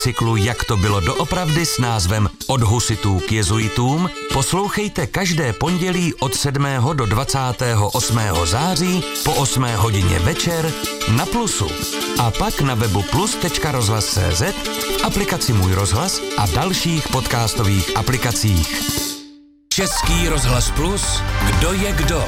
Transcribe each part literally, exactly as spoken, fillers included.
Cyklu Jak to bylo doopravdy s názvem Od husitů k jezuitům poslouchejte každé pondělí od sedmého do dvacátého osmého září po osmé hodině večer na Plusu. A pak na webu plus tečka rozhlas tečka cé zet, v aplikaci Můj rozhlas a dalších podcastových aplikacích. Český rozhlas Plus, kdo je kdo?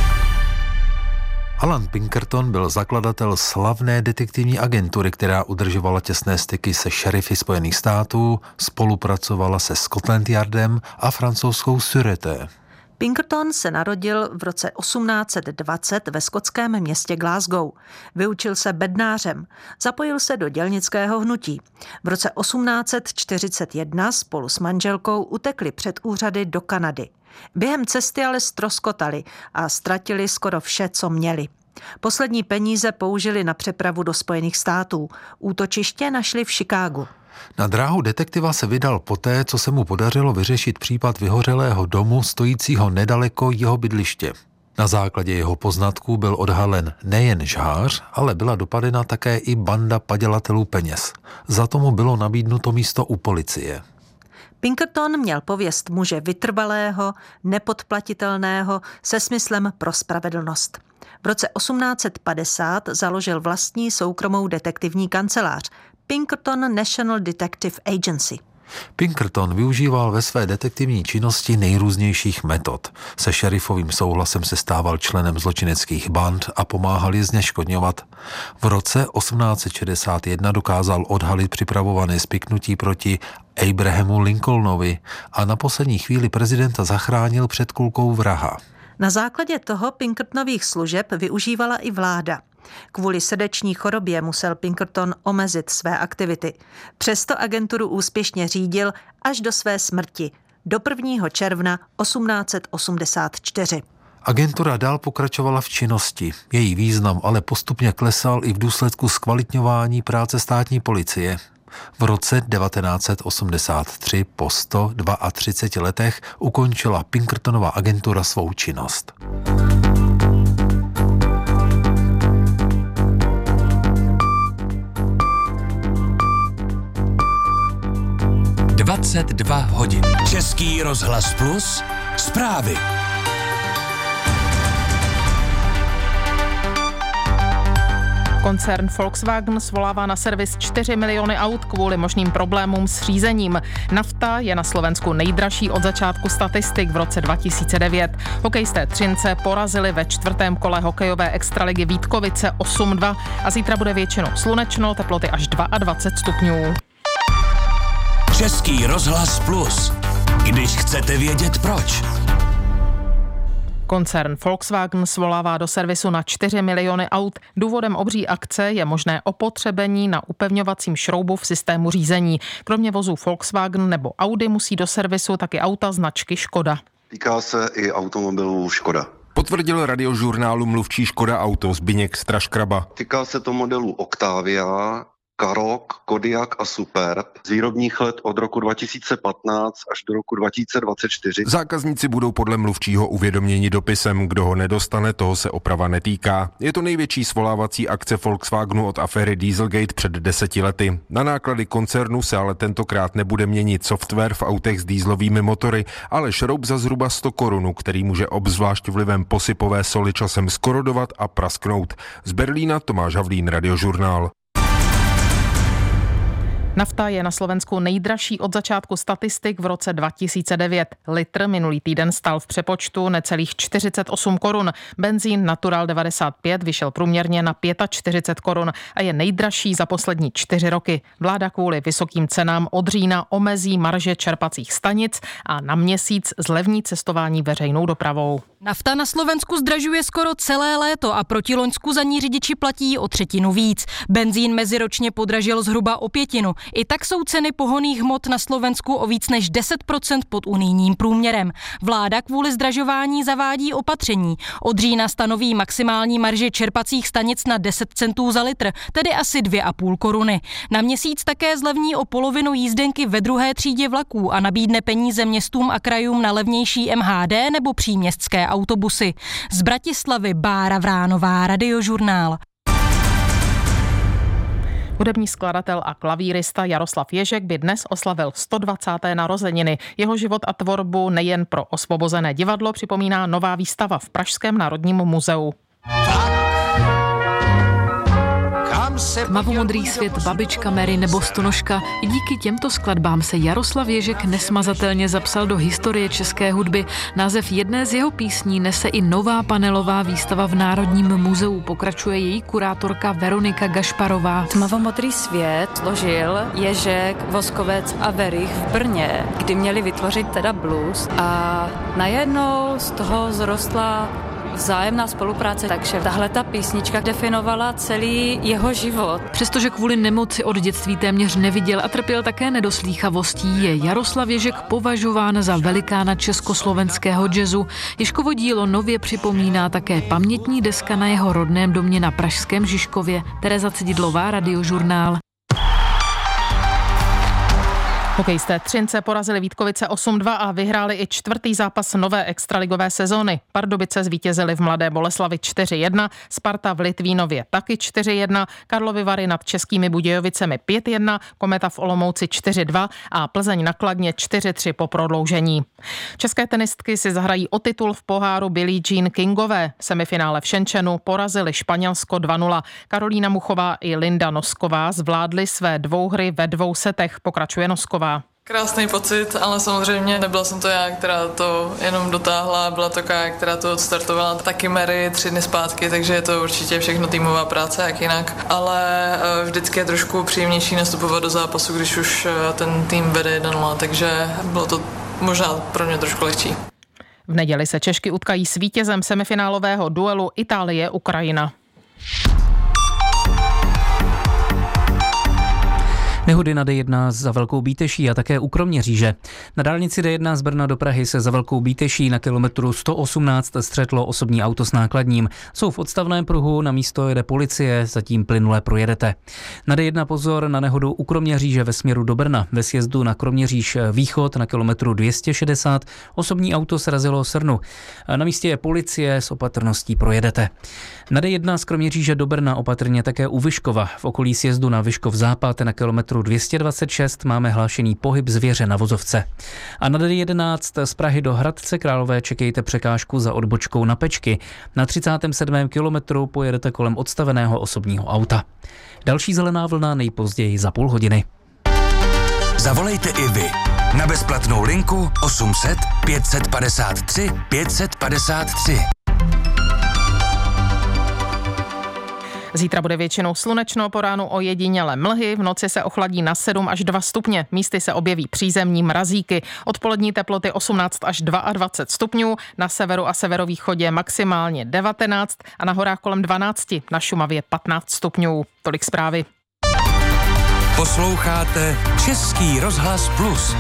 Alan Pinkerton byl zakladatel slavné detektivní agentury, která udržovala těsné styky se šerify Spojených států, spolupracovala se Scotland Yardem a francouzskou Sûreté. Pinkerton se narodil v roce osmnáct set dvacet ve skotském městě Glasgow. Vyučil se bednářem, zapojil se do dělnického hnutí. V roce osmnáct set čtyřicet jedna spolu s manželkou utekli před úřady do Kanady. Během cesty ale ztroskotali a ztratili skoro vše, co měli. Poslední peníze použili na přepravu do Spojených států. Útočiště našli v Chicagu. Na dráhu detektiva se vydal poté, co se mu podařilo vyřešit případ vyhořelého domu stojícího nedaleko jeho bydliště. Na základě jeho poznatků byl odhalen nejen žhář, ale byla dopadena také i banda padělatelů peněz. Za tomu bylo nabídnuto místo u policie. Pinkerton měl pověst muže vytrvalého, nepodplatitelného, se smyslem pro spravedlnost. V roce osmnáct set padesát založil vlastní soukromou detektivní kancelář Pinkerton National Detective Agency. Pinkerton využíval ve své detektivní činnosti nejrůznějších metod. Se šerifovým souhlasem se stával členem zločineckých band a pomáhal je zneškodňovat. V roce osmnáct set šedesát jedna dokázal odhalit připravované spiknutí proti Abrahamu Lincolnovi a na poslední chvíli prezidenta zachránil před kulkou vraha. Na základě toho Pinkertonových služeb využívala i vláda. Kvůli srdeční chorobě musel Pinkerton omezit své aktivity. Přesto agenturu úspěšně řídil až do své smrti, do prvního června osmnáct set osmdesát čtyři. Agentura dál pokračovala v činnosti. Její význam ale postupně klesal i v důsledku zkvalitňování práce státní policie. V roce devatenáct set osmdesát tři po sto třiceti dvou letech ukončila Pinkertonova agentura svou činnost. dvacet dva hodin. Český rozhlas Plus, zprávy. Koncern Volkswagen svolává na servis čtyři miliony aut kvůli možným problémům s řízením. Nafta je na Slovensku nejdražší od začátku statistik v roce dva tisíce devět. Hokejisté Třince porazili ve čtvrtém kole hokejové extraligy Vítkovice osm dva a zítra bude většinou slunečno, teploty až dvacet dva stupňů. Český rozhlas Plus. Když chcete vědět proč. Koncern Volkswagen svolává do servisu na čtyři miliony aut. Důvodem obří akce je možné opotřebení na upevňovacím šroubu v systému řízení. Kromě vozů Volkswagen nebo Audi musí do servisu taky auta značky Škoda. Týká se i automobilů Škoda. Potvrdil Radiožurnálu mluvčí Škoda Auto Zbyněk Straškraba. Týká se to modelů Octavia, Karoq, Kodiaq a Superb z výrobních let od roku dva tisíce patnáct až do roku dva tisíce dvacet čtyři. Zákazníci budou podle mluvčího uvědoměni dopisem, kdo ho nedostane, toho se oprava netýká. Je to největší svolávací akce Volkswagenu od aféry Dieselgate před deseti lety. Na náklady koncernu se ale tentokrát nebude měnit software v autech s dieselovými motory, ale šroub za zhruba sto korun, který může obzvlášť vlivem posypové soli časem skorodovat a prasknout. Z Berlína Tomáš Havlín, Radiožurnál. Nafta je na Slovensku nejdražší od začátku statistik v roce dva tisíce devět. Litr minulý týden stál v přepočtu necelých čtyřicet osm korun. Benzín Natural devadesát pět vyšel průměrně na čtyřicet pět korun a je nejdražší za poslední čtyři roky. Vláda kvůli vysokým cenám od října omezí marže čerpacích stanic a na měsíc zlevní cestování veřejnou dopravou. Nafta na Slovensku zdražuje skoro celé léto a proti loňsku za ní řidiči platí o třetinu víc. Benzín meziročně podražil zhruba o pětinu. I tak jsou ceny pohonných hmot na Slovensku o víc než deset procent pod unijním průměrem. Vláda kvůli zdražování zavádí opatření. Od října stanoví maximální marži čerpacích stanic na deset centů za litr, tedy asi dvě a půl koruny. Na měsíc také zlevní o polovinu jízdenky ve druhé třídě vlaků a nabídne peníze městům a krajům na levnější M H D nebo příměstské autobusy. Z Bratislavy Bára Vránová, Radiožurnál. Hudební skladatel a klavírista Jaroslav Ježek by dnes oslavil sto dvacáté narozeniny. Jeho život a tvorbu nejen pro Osvobozené divadlo připomíná nová výstava v Pražském národním muzeu. Tmavomodrý svět, Babička Mary nebo Stonožka. I díky těmto skladbám se Jaroslav Ježek nesmazatelně zapsal do historie české hudby. Název jedné z jeho písní nese i nová panelová výstava v Národním muzeu. Pokračuje její kurátorka Veronika Gašparová. Tmavomodrý svět složil Ježek, Voskovec a Werich v Brně, kdy měli vytvořit teda blues a najednou z toho zrostla vzájemná spolupráce, takže tahle ta písnička definovala celý jeho život. Přestože kvůli nemoci od dětství téměř neviděl a trpěl také nedoslýchavostí, je Jaroslav Ježek považován za velikána československého jazzu. Ježkovo dílo nově připomíná také pamětní deska na jeho rodném domě na pražském Žižkově. Tereza Cididlová, Radiožurnál. Hokejisté Třince porazili Vítkovice osm dva a vyhráli i čtvrtý zápas nové extraligové sezóny. Pardubice zvítězili v Mladé Boleslavi čtyři jedna, Sparta v Litvínově taky čtyři jedna, Karlovy Vary nad Českými Budějovicemi pět jedna, Kometa v Olomouci čtyři dva a Plzeň na Kladně čtyři tři po prodloužení. České tenistky si zahrají o titul v poháru Billie Jean Kingové. Semifinále v Shenzhenu porazili Španělsko dva nula. Karolína Muchová i Linda Nosková zvládly své dvouhry ve dvou setech, pokračuje Nosková. Krásný pocit, ale samozřejmě nebyla jsem to já, která to jenom dotáhla, byla to Kája, která to odstartovala, taky Mary tři dny zpátky, takže je to určitě všechno týmová práce, jak jinak, ale vždycky je trošku příjemnější nastupovat do zápasu, když už ten tým vede jedna nula, takže bylo to možná pro mě trošku lehčí. V neděli se Češky utkají s vítězem semifinálového duelu Itálie-Ukrajina. Nehody na D jedna za Velkou Bíteší a také u Kroměříže. Na dálnici D jedna z Brna do Prahy se za Velkou Bíteší na kilometru sto osmnáct střetlo osobní auto s nákladním. Jsou v odstavném pruhu, na místo jede policie, zatím plynule projedete. Na D jedna pozor na nehodu u Kroměříže ve směru do Brna. Ve sjezdu na Kroměříž východ na kilometru dvě stě šedesát osobní auto srazilo srnu. Na místě je policie, s opatrností projedete. Na D jedna z Kroměříže do Brna opatrně také u Vyškova. V okolí sjezdu na Vyškov západ na kilometru dvě stě dvacet šest máme hlášený pohyb zvěře na vozovce. A na D jedenáct z Prahy do Hradce Králové čekejte překážku za odbočkou na Pečky. Na třicátém sedmém kilometru pojedete kolem odstaveného osobního auta. Další zelená vlna nejpozději za půl hodiny. Zavolejte i vy na bezplatnou linku osm set pět set padesát tři pět set padesát tři. Zítra bude většinou slunečno, po ránu ojediněle mlhy, v noci se ochladí na sedm až dva stupně, místy se objeví přízemní mrazíky. Odpolední teploty osmnáct až dvacet dva stupňů, na severu a severovýchodě maximálně devatenáct a na horách kolem dvanáct, na Šumavě patnáct stupňů. Tolik zprávy. Posloucháte Český rozhlas Plus.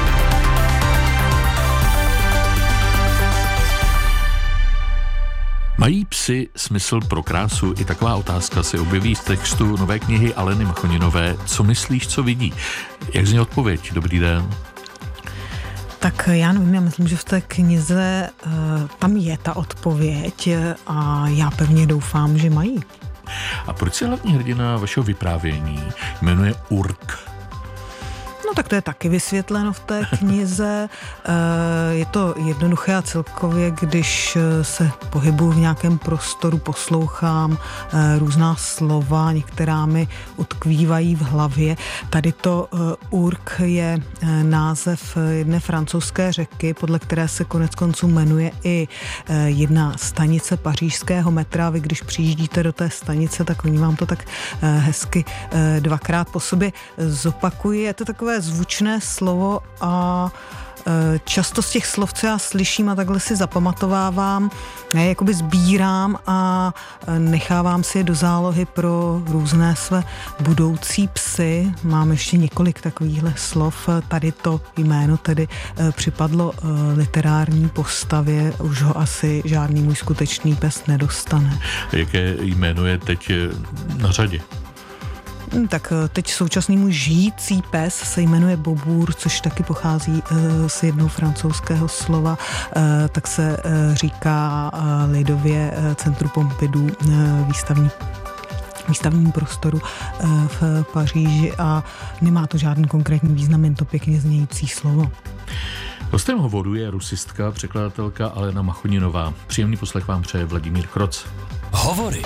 Mají psi smysl pro krásu? I taková otázka se objeví v textu nové knihy Aleny Machoninové. Co myslíš, co vidí? Jak zní odpověď? Dobrý den. Tak já nevím, já myslím, že v té knize uh, tam je ta odpověď a já pevně doufám, že mají. A proč se hlavní hrdina vašeho vyprávění jmenuje Urk? No tak to je taky vysvětleno v té knize. Je to jednoduché a celkově, když se pohybuju v nějakém prostoru, poslouchám různá slova, některá mi utkvívají v hlavě. Tady to Urk je název jedné francouzské řeky, podle které se konec konců jmenuje i jedna stanice pařížského metra. Vy když přijíždíte do té stanice, tak oni vám to tak hezky dvakrát po sobě zopakují. Je to takové zvučné slovo a často z těch slov, co já slyším a takhle si zapamatovávám, já je jakoby sbírám a nechávám si je do zálohy pro různé své budoucí psy. Mám ještě několik takovýchhle slov. Tady to jméno tedy připadlo literární postavě, už ho asi žádný můj skutečný pes nedostane. Jaké jméno je teď na řadě? Tak teď současný můj žijící pes se jmenuje Bobůr, což taky pochází z jednoho francouzského slova, tak se říká lidově Centru Pompidou výstavní výstavním prostoru v Paříži a nemá to žádný konkrétní význam, jen to pěkně znějící slovo. Hostem hovoru je rusistka, překladatelka Alena Machoninová. Příjemný poslech vám přeje Vladimír Kroc. Hovory.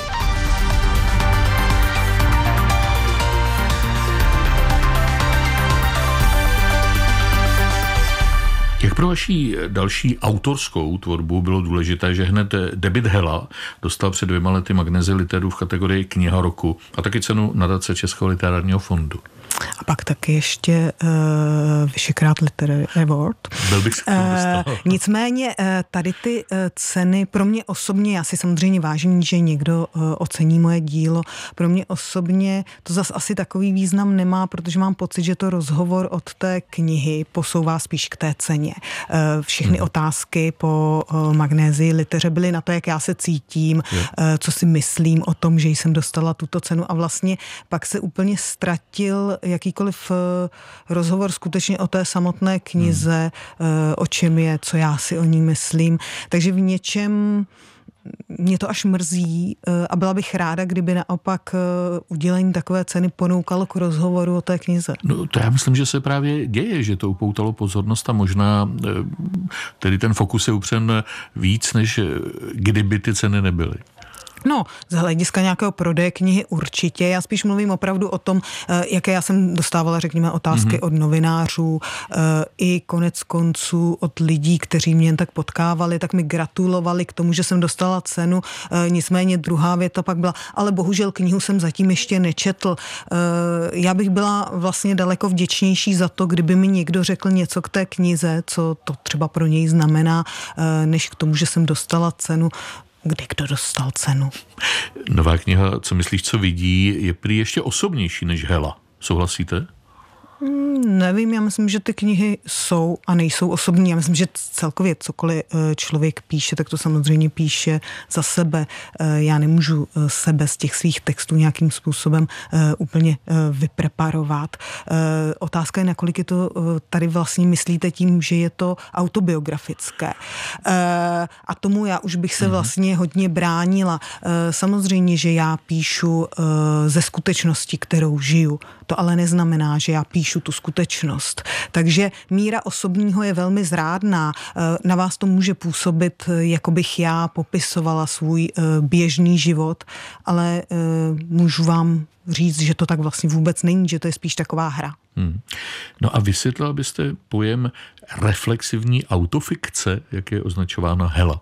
Jak pro vaší další autorskou tvorbu bylo důležité, že hned David Hela dostal před dvěma lety Magnézy literu v kategorii Kniha roku a taky cenu nadace Českého literárního fondu? A pak taky ještě uh, Vyšekrát Literary Award. Byl bych uh, nicméně uh, tady ty uh, ceny pro mě osobně, já si samozřejmě vážím, že někdo uh, ocení moje dílo. Pro mě osobně to zas asi takový význam nemá, protože mám pocit, že to rozhovor od té knihy posouvá spíš k té ceně. Uh, všechny hmm. otázky po uh, Magnézii liteře byly na to, jak já se cítím, uh, co si myslím o tom, že jsem dostala tuto cenu a vlastně pak se úplně ztratil jakýkoliv rozhovor skutečně o té samotné knize, hmm. o čem je, co já si o ní myslím. Takže v něčem mě to až mrzí a byla bych ráda, kdyby naopak udělení takové ceny ponoukalo k rozhovoru o té knize. No to já myslím, že se právě děje, že to upoutalo pozornost a možná tedy ten fokus je upřen víc, než kdyby ty ceny nebyly. No, z hlediska nějakého prodeje knihy určitě. Já spíš mluvím opravdu o tom, jaké já jsem dostávala, řekněme, otázky mm-hmm. od novinářů i konec konců od lidí, kteří mě jen tak potkávali, tak mi gratulovali k tomu, že jsem dostala cenu. Nicméně druhá věta pak byla, ale bohužel knihu jsem zatím ještě nečetl. Já bych byla vlastně daleko vděčnější za to, kdyby mi někdo řekl něco k té knize, co to třeba pro něj znamená, než k tomu, že jsem dostala cenu. Kdy kdo dostal cenu? Nová kniha Co myslíš, co vidí, je prý ještě osobnější než Hela. Souhlasíte? Hmm, nevím, já myslím, že ty knihy jsou a nejsou osobní. Já myslím, že celkově cokoliv člověk píše, tak to samozřejmě píše za sebe. Já nemůžu sebe z těch svých textů nějakým způsobem úplně vypreparovat. Otázka je, nakolik je to tady vlastně myslíte tím, že je to autobiografické. A tomu já už bych se vlastně hodně bránila. Samozřejmě, že já píšu ze skutečnosti, kterou žiju. To ale neznamená, že já píšu tu skutečnost. Takže míra osobního je velmi zrádná. Na vás to může působit, jako bych já popisovala svůj běžný život, ale můžu vám říct, že to tak vlastně vůbec není, že to je spíš taková hra. Hmm. No a vysvětlila byste pojem reflexivní autofikce, jak je označována Hela?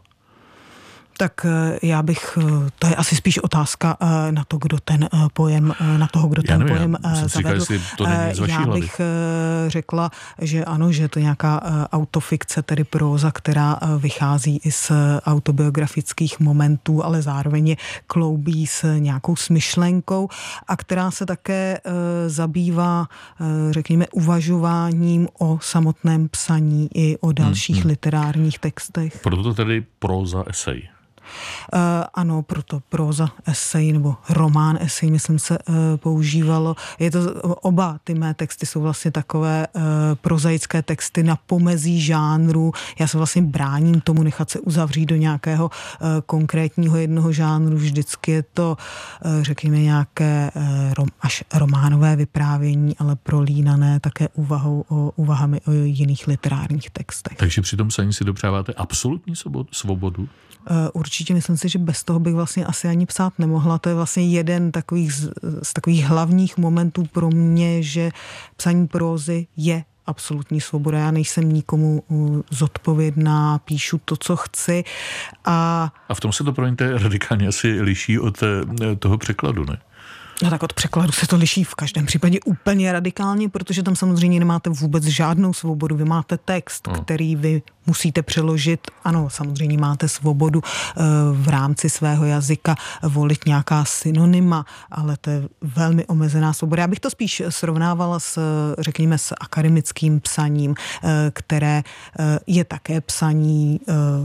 Tak já bych, to je asi spíš otázka na to, kdo ten pojem, na toho, kdo ten nevím, pojem já zavedl. Říkal, to není z vaší já hlavy. bych řekla, že ano, že je to nějaká autofikce, tedy próza, která vychází i z autobiografických momentů, ale zároveň je kloubí s nějakou smyšlenkou a která se také zabývá, řekněme, uvažováním o samotném psaní i o dalších hmm, hmm. literárních textech. Proto tedy próza esej. Uh, ano, proto próza esej nebo román esej, myslím, se uh, používalo. Je to, oba ty mé texty jsou vlastně takové uh, prozaické texty na pomezí žánru. Já se vlastně bráním tomu nechat se uzavřít do nějakého uh, konkrétního jednoho žánru. Vždycky je to, uh, řekněme, nějaké uh, rom, až románové vyprávění, ale prolínané také úvahou o, úvahami o jiných literárních textech. Takže při tom psaní si dopřáváte absolutní svobodu? Určitě myslím si, že bez toho bych vlastně asi ani psát nemohla. To je vlastně jeden takových z, z takových hlavních momentů pro mě, že psaní prózy je absolutní svoboda. Já nejsem nikomu zodpovědná, píšu to, co chci. A, a v tom se to, promiňte, radikálně asi liší od toho překladu, ne? No tak od překladu se to liší v každém případě úplně radikálně, protože tam samozřejmě nemáte vůbec žádnou svobodu. Vy máte text, no. který vy musíte přeložit. Ano, samozřejmě máte svobodu v rámci svého jazyka volit nějaká synonyma, ale to je velmi omezená svoboda. Já bych to spíš srovnávala s, řekněme, s akademickým psaním, které je také psaní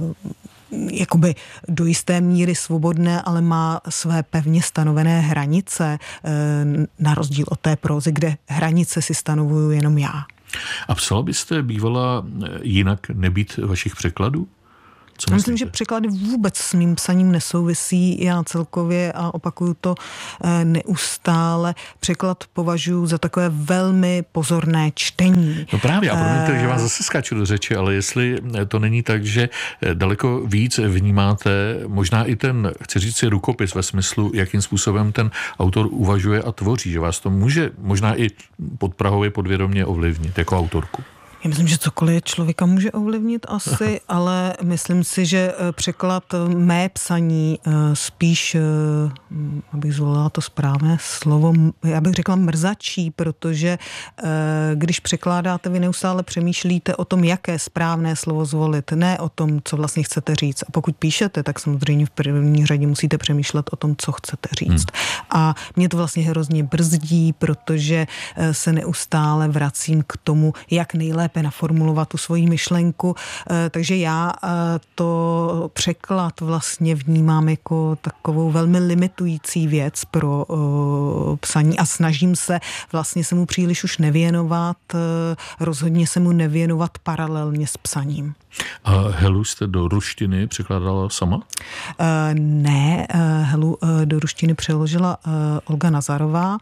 jakoby do jisté míry svobodné, ale má své pevně stanovené hranice, na rozdíl od té prózy, kde hranice si stanovuju jenom já. A psala byste bývala jinak nebýt vašich překladů? Co Já myslím, že překlady vůbec s mým psaním nesouvisí. Já celkově, a opakuju to neustále, překlad považuji za takové velmi pozorné čtení. No právě, a promiňte, že vás zase skáču do řeči, ale jestli to není tak, že daleko víc vnímáte možná i ten, chci říct si, rukopis ve smyslu, jakým způsobem ten autor uvažuje a tvoří, že vás to může možná i podprahově podvědomě ovlivnit jako autorku. Já myslím, že cokoliv člověka může ovlivnit asi, ale myslím si, že překlad mé psaní spíš, abych zvolila to správné slovo, já bych řekla mrzačí, protože když překládáte, vy neustále přemýšlíte o tom, jaké správné slovo zvolit, ne o tom, co vlastně chcete říct. A pokud píšete, tak samozřejmě v první řadě musíte přemýšlet o tom, co chcete říct. Hmm. A mě to vlastně hrozně brzdí, protože se neustále vracím k tomu, jak nejlépe naformulovat tu svoji myšlenku. Takže já to překlad vlastně vnímám jako takovou velmi limitující věc pro psaní a snažím se vlastně se mu příliš už nevěnovat, rozhodně se mu nevěnovat paralelně s psaním. A Helu jste do ruštiny překládala sama? Ne, Helu do ruštiny přeložila Olga Nazarová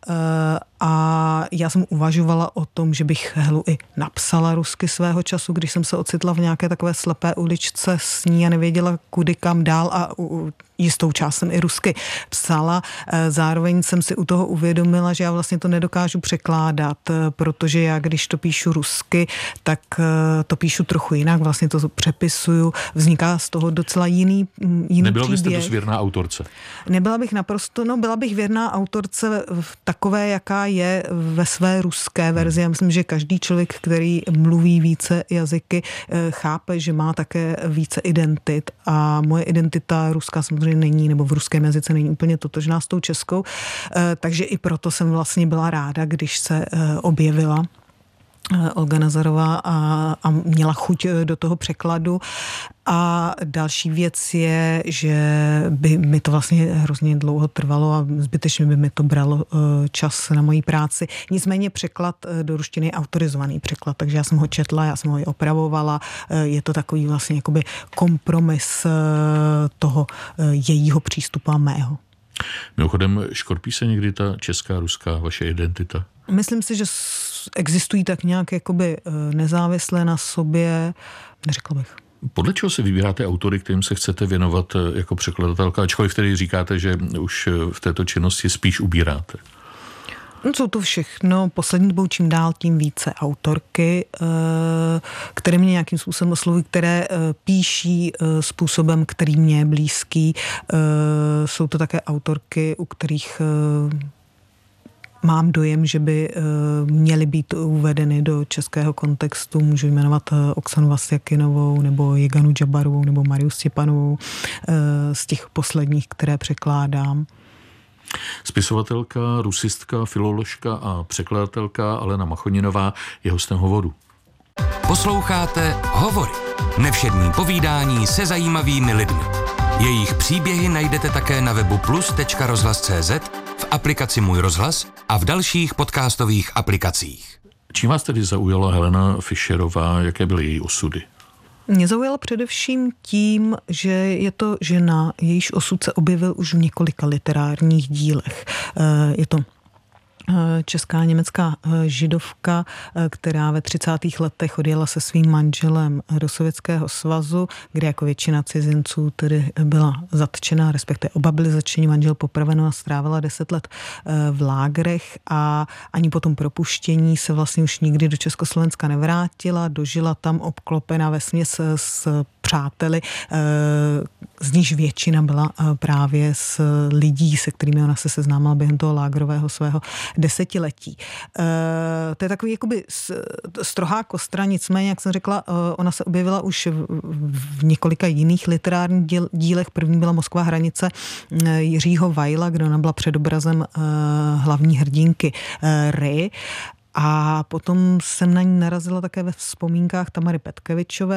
a já jsem uvažovala o tom, že bych Helu i napsala rusky svého času, když jsem se ocitla v nějaké takové slepé uličce s ní a nevěděla kudy kam dál a jistou část jsem i rusky psala. Zároveň jsem si u toho uvědomila, že já vlastně to nedokážu překládat, protože já, když to píšu rusky, tak to píšu trochu jinak, vlastně to přepisuju, vzniká z toho docela jiný, jiný Nebyla byste příběh. dost věrná autorce? Nebyla bych naprosto, no byla bych věrná autorce takové, jaká je ve své ruské verzi. Já myslím, že každý člověk, který mluví více jazyky, chápe, že má také více identit a moje identita ruská samozřejmě není, nebo v ruském jazyce není úplně totožná s tou českou, takže i proto jsem vlastně byla ráda, když se objevila Olga Nazarová a, a měla chuť do toho překladu. A další věc je, že by mi to vlastně hrozně dlouho trvalo a zbytečně by mi to bralo čas na moji práci. Nicméně překlad do ruštiny je autorizovaný překlad, takže já jsem ho četla, já jsem ho i opravovala. Je to takový vlastně jakoby kompromis toho jejího přístupu a mého. Mimochodem, škorpí se někdy ta česká, ruská vaše identita? Myslím si, že existují tak nějak jakoby nezávisle na sobě, neřekla bych. Podle čeho se vybíráte autory, kterým se chcete věnovat jako překladatelka, ačkoliv tedy říkáte, že už v této činnosti spíš ubíráte? No, jsou to všechno, poslední dobou čím dál tím více autorky, které mě nějakým způsobem oslovují, které píší způsobem, který mě je blízký. Jsou to také autorky, u kterých mám dojem, že by měly být uvedeny do českého kontextu. Můžu jmenovat Oksanu Vasjakinovou nebo Jeganu Džabarovou nebo Mariu Stěpanovou z těch posledních, které překládám. Spisovatelka, rusistka, filoložka a překladatelka Alena Machoninová je hostem Hovoru. Posloucháte Hovory. Nevšední povídání se zajímavými lidmi. Jejich příběhy najdete také na webu plus tečka rozhlas tečka cé zet, v aplikaci Můj rozhlas a v dalších podcastových aplikacích. Čím vás tedy zaujala Helena Fischerová, jaké byly její osudy? Mě zaujala především tím, že je to žena, jejíž osud se objevil už v několika literárních dílech. Je to česká německá židovka, která ve třicátých letech odjela se svým manželem do Sovětského svazu, kde jako většina cizinců tedy byla zatčena, respektive oba byli zatčeni, manžel popraven a strávila deset let v lágrech a ani po tom propuštění se vlastně už nikdy do Československa nevrátila, dožila tam obklopena vesměs s přáteli, z níž většina byla právě z lidí, se kterými ona se seznámila během toho lágrového svého desetiletí. To je takový jakoby strohá kostra, nicméně, jak jsem řekla, ona se objevila už v několika jiných literárních dílech. První byla Moskva hranice Jiřího Vajla, kde ona byla předobrazem hlavní hrdinky Ry. A potom jsem na ní narazila také ve vzpomínkách Tamary Petkevičové,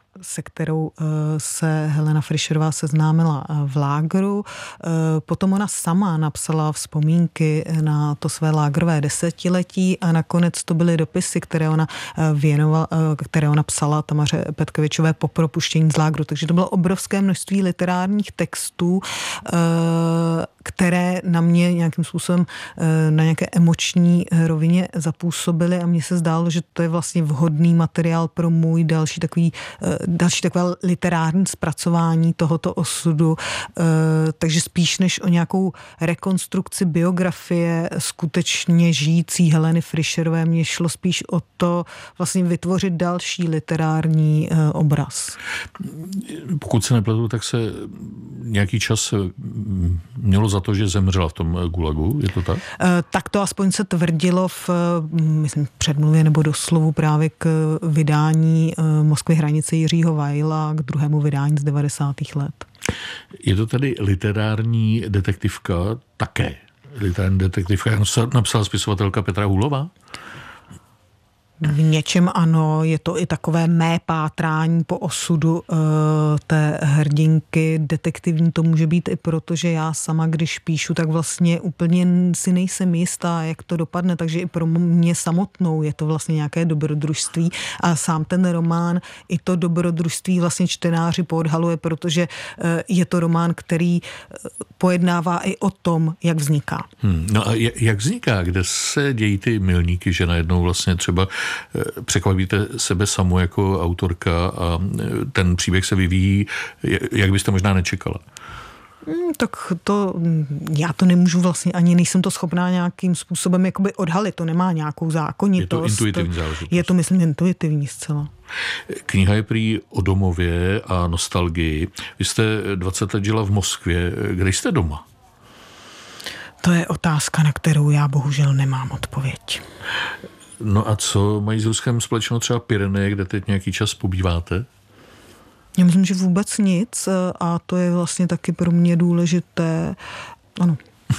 se kterou se Helena Fischerová seznámila v lágru. Potom ona sama napsala vzpomínky na to své lágrové desetiletí a nakonec to byly dopisy, které ona věnovala, které ona psala Tamaře Petkovičové po propuštění z lágru. Takže to bylo obrovské množství literárních textů, které na mě nějakým způsobem na nějaké emoční rovině zapůsobily a mně se zdálo, že to je vlastně vhodný materiál pro můj další takový, další takové literární zpracování tohoto osudu. Takže spíš než o nějakou rekonstrukci biografie skutečně žijící Heleny Fischerové, mě šlo spíš o to vlastně vytvořit další literární obraz. Pokud se nepletu, tak se nějaký čas mělo za to, že zemřela v tom gulagu, je to tak? Tak to aspoň se tvrdilo v, myslím, předmluvě nebo doslovu právě k vydání Moskvy hranice Jiřího Weila, k druhému vydání z devadesátých let. Je to tady literární detektivka také. Literární detektivka napsala spisovatelka Petra Hůlová? V něčem ano, je to i takové mé pátrání po osudu uh, té hrdinky. Detektivní to může být i proto, že já sama, když píšu, tak vlastně úplně si nejsem jistá, jak to dopadne, takže i pro mě samotnou je to vlastně nějaké dobrodružství a sám ten román i to dobrodružství vlastně čtenáři poodhaluje, protože uh, je to román, který uh, pojednává i o tom, jak vzniká. Hmm, no a jak vzniká? Kde se dějí ty milníky, že najednou vlastně třeba překvapíte sebe samu jako autorka a ten příběh se vyvíjí, jak byste možná nečekala? Tak to, já to nemůžu vlastně, ani nejsem to schopná nějakým způsobem jakoby odhalit, to nemá nějakou zákonitost. Je to intuitivní záležitost. Je to, myslím, intuitivní zcela. Kniha je prý o domově a nostalgii. Vy jste dvacet let žila v Moskvě. Kde jste doma? To je otázka, na kterou já bohužel nemám odpověď. No a co mají s Ruskem společného třeba Pyreneje, kde teď nějaký čas pobýváte? Já myslím, že vůbec nic a to je vlastně taky pro mě důležité. Ano.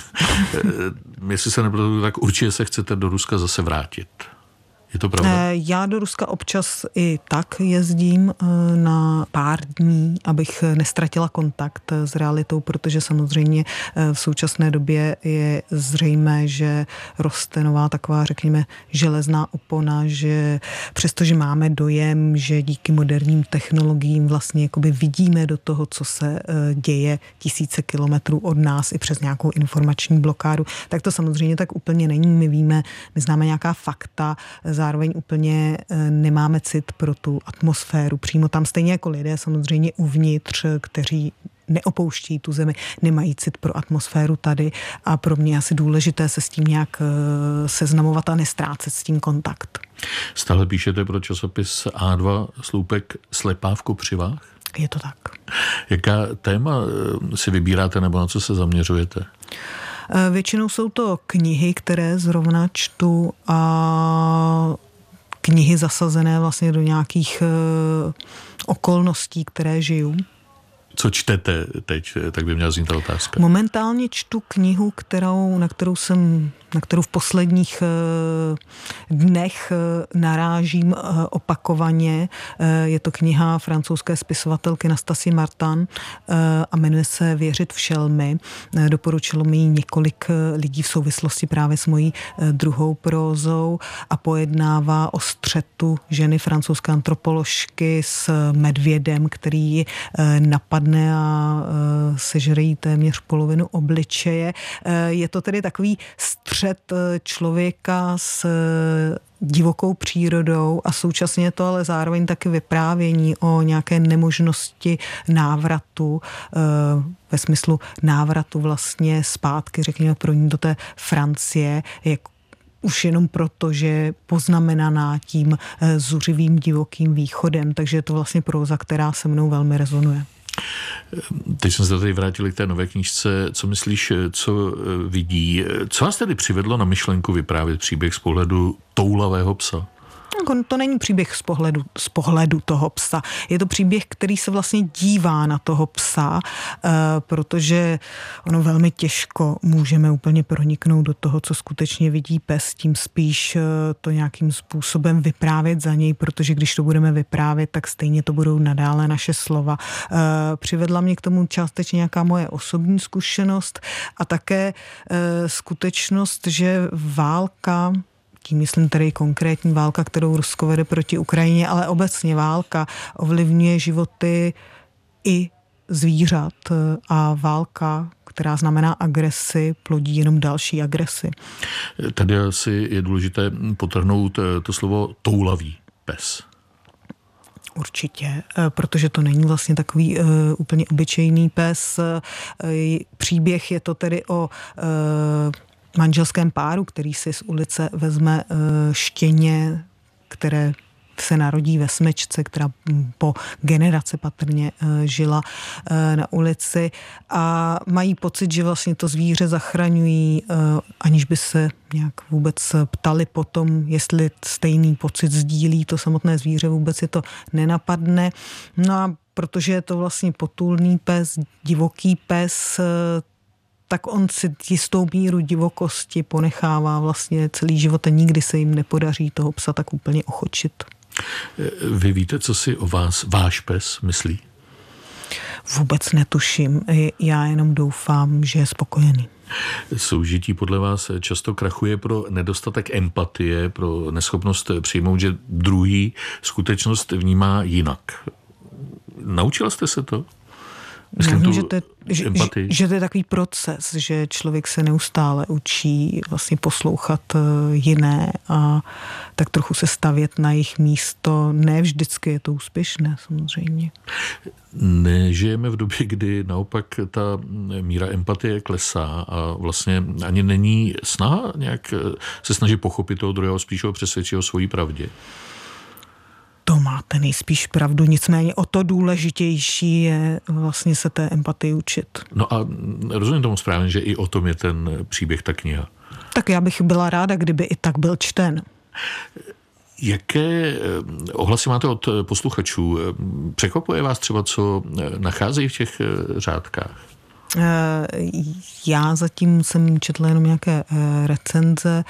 Jestli se nepletu, tak určitě se chcete do Ruska zase vrátit. Je to pravda? Já do Ruska občas i tak jezdím na pár dní, abych nestratila kontakt s realitou, protože samozřejmě v současné době je zřejmé, že roste nová taková, řekněme, železná opona, že přestože máme dojem, že díky moderním technologiím vlastně jakoby vidíme do toho, co se děje tisíce kilometrů od nás i přes nějakou informační blokádu, tak to samozřejmě tak úplně není. My víme, my známe nějaká fakta, zároveň úplně nemáme cit pro tu atmosféru přímo tam, stejně jako lidé samozřejmě uvnitř, kteří neopouští tu zemi, nemají cit pro atmosféru tady a pro mě je asi důležité se s tím nějak seznamovat a nestrácet s tím kontakt. Stále píšete pro časopis á dva Sloupek Slepá v Kopřivách? Je to tak. Jaká téma si vybíráte nebo na co se zaměřujete? Většinou jsou to knihy, které zrovna čtu a knihy zasazené vlastně do nějakých okolností, které žiju. Co čtete teď, tak by měla znít ta otázka. Momentálně čtu knihu, kterou, na kterou jsem, na kterou v posledních dnech narážím opakovaně. Je to kniha francouzské spisovatelky Nastassie Martin a jmenuje se Věřit v šelmy. Doporučilo mi ji několik lidí v souvislosti právě s mojí druhou prózou a pojednává o střetu ženy francouzské antropoložky s medvědem, který ji napadne a sežere jí téměř polovinu obličeje. Je to tedy takový střet člověka s divokou přírodou a současně je to ale zároveň taky vyprávění o nějaké nemožnosti návratu, ve smyslu návratu vlastně zpátky, řekněme, pro ní do té Francie, jak už jenom proto, že je poznamenaná tím zuřivým divokým východem, takže je to vlastně próza, která se mnou velmi rezonuje. Teď jsme se tady vrátili k té nové knížce. Co myslíš, co vidí? Co vás tedy přivedlo na myšlenku vyprávět příběh z pohledu toulavého psa? No, to není příběh z pohledu, z pohledu toho psa. Je to příběh, který se vlastně dívá na toho psa, protože ono velmi těžko můžeme úplně proniknout do toho, co skutečně vidí pes, tím spíš to nějakým způsobem vyprávět za něj, protože když to budeme vyprávět, tak stejně to budou nadále naše slova. Přivedla mě k tomu částečně nějaká moje osobní zkušenost a také skutečnost, že válka, tím myslím tedy konkrétní válka, kterou Rusko vede proti Ukrajině, ale obecně válka ovlivňuje životy i zvířat a válka, která znamená agresi, plodí jenom další agresi. Tady asi je důležité potrhnout to slovo toulavý pes. Určitě, protože to není vlastně takový uh, úplně obyčejný pes. Uh, příběh je to tedy o uh, manželském páru, který si z ulice vezme uh, štěně, které se narodí ve smečce, která po generace patrně žila na ulici a mají pocit, že vlastně to zvíře zachraňují, aniž by se nějak vůbec ptali potom, jestli stejný pocit sdílí to samotné zvíře, vůbec je to nenapadne. No a protože je to vlastně potulný pes, divoký pes, tak on si jistou míru divokosti ponechává vlastně celý život a nikdy se jim nepodaří toho psa tak úplně ochočit. Vy víte, co si o vás váš pes myslí? Vůbec netuším. Já jenom doufám, že je spokojený. Soužití podle vás často krachuje pro nedostatek empatie, pro neschopnost přijmout, že druhý skutečnost vnímá jinak. Naučila jste se to? Myslím, Myslím, že, to je, že, že, že to je takový proces, že člověk se neustále učí vlastně poslouchat jiné a tak trochu se stavět na jejich místo. Ne vždycky je to úspěšné, samozřejmě. Nežijeme v době, kdy naopak ta míra empatie klesá a vlastně ani není snaha nějak se snažit pochopit toho druhého, spíš ho přesvědčit o svojí pravdě? To máte nejspíš pravdu, nicméně o to důležitější je vlastně se té empatii učit. No a rozumím tomu správně, že i o tom je ten příběh, ta kniha. Tak já bych byla ráda, kdyby i tak byl čten. Jaké ohlasy máte od posluchačů? Překvapuje vás třeba, co nacházejí v těch řádkách? Já zatím jsem četla jenom nějaké recenze.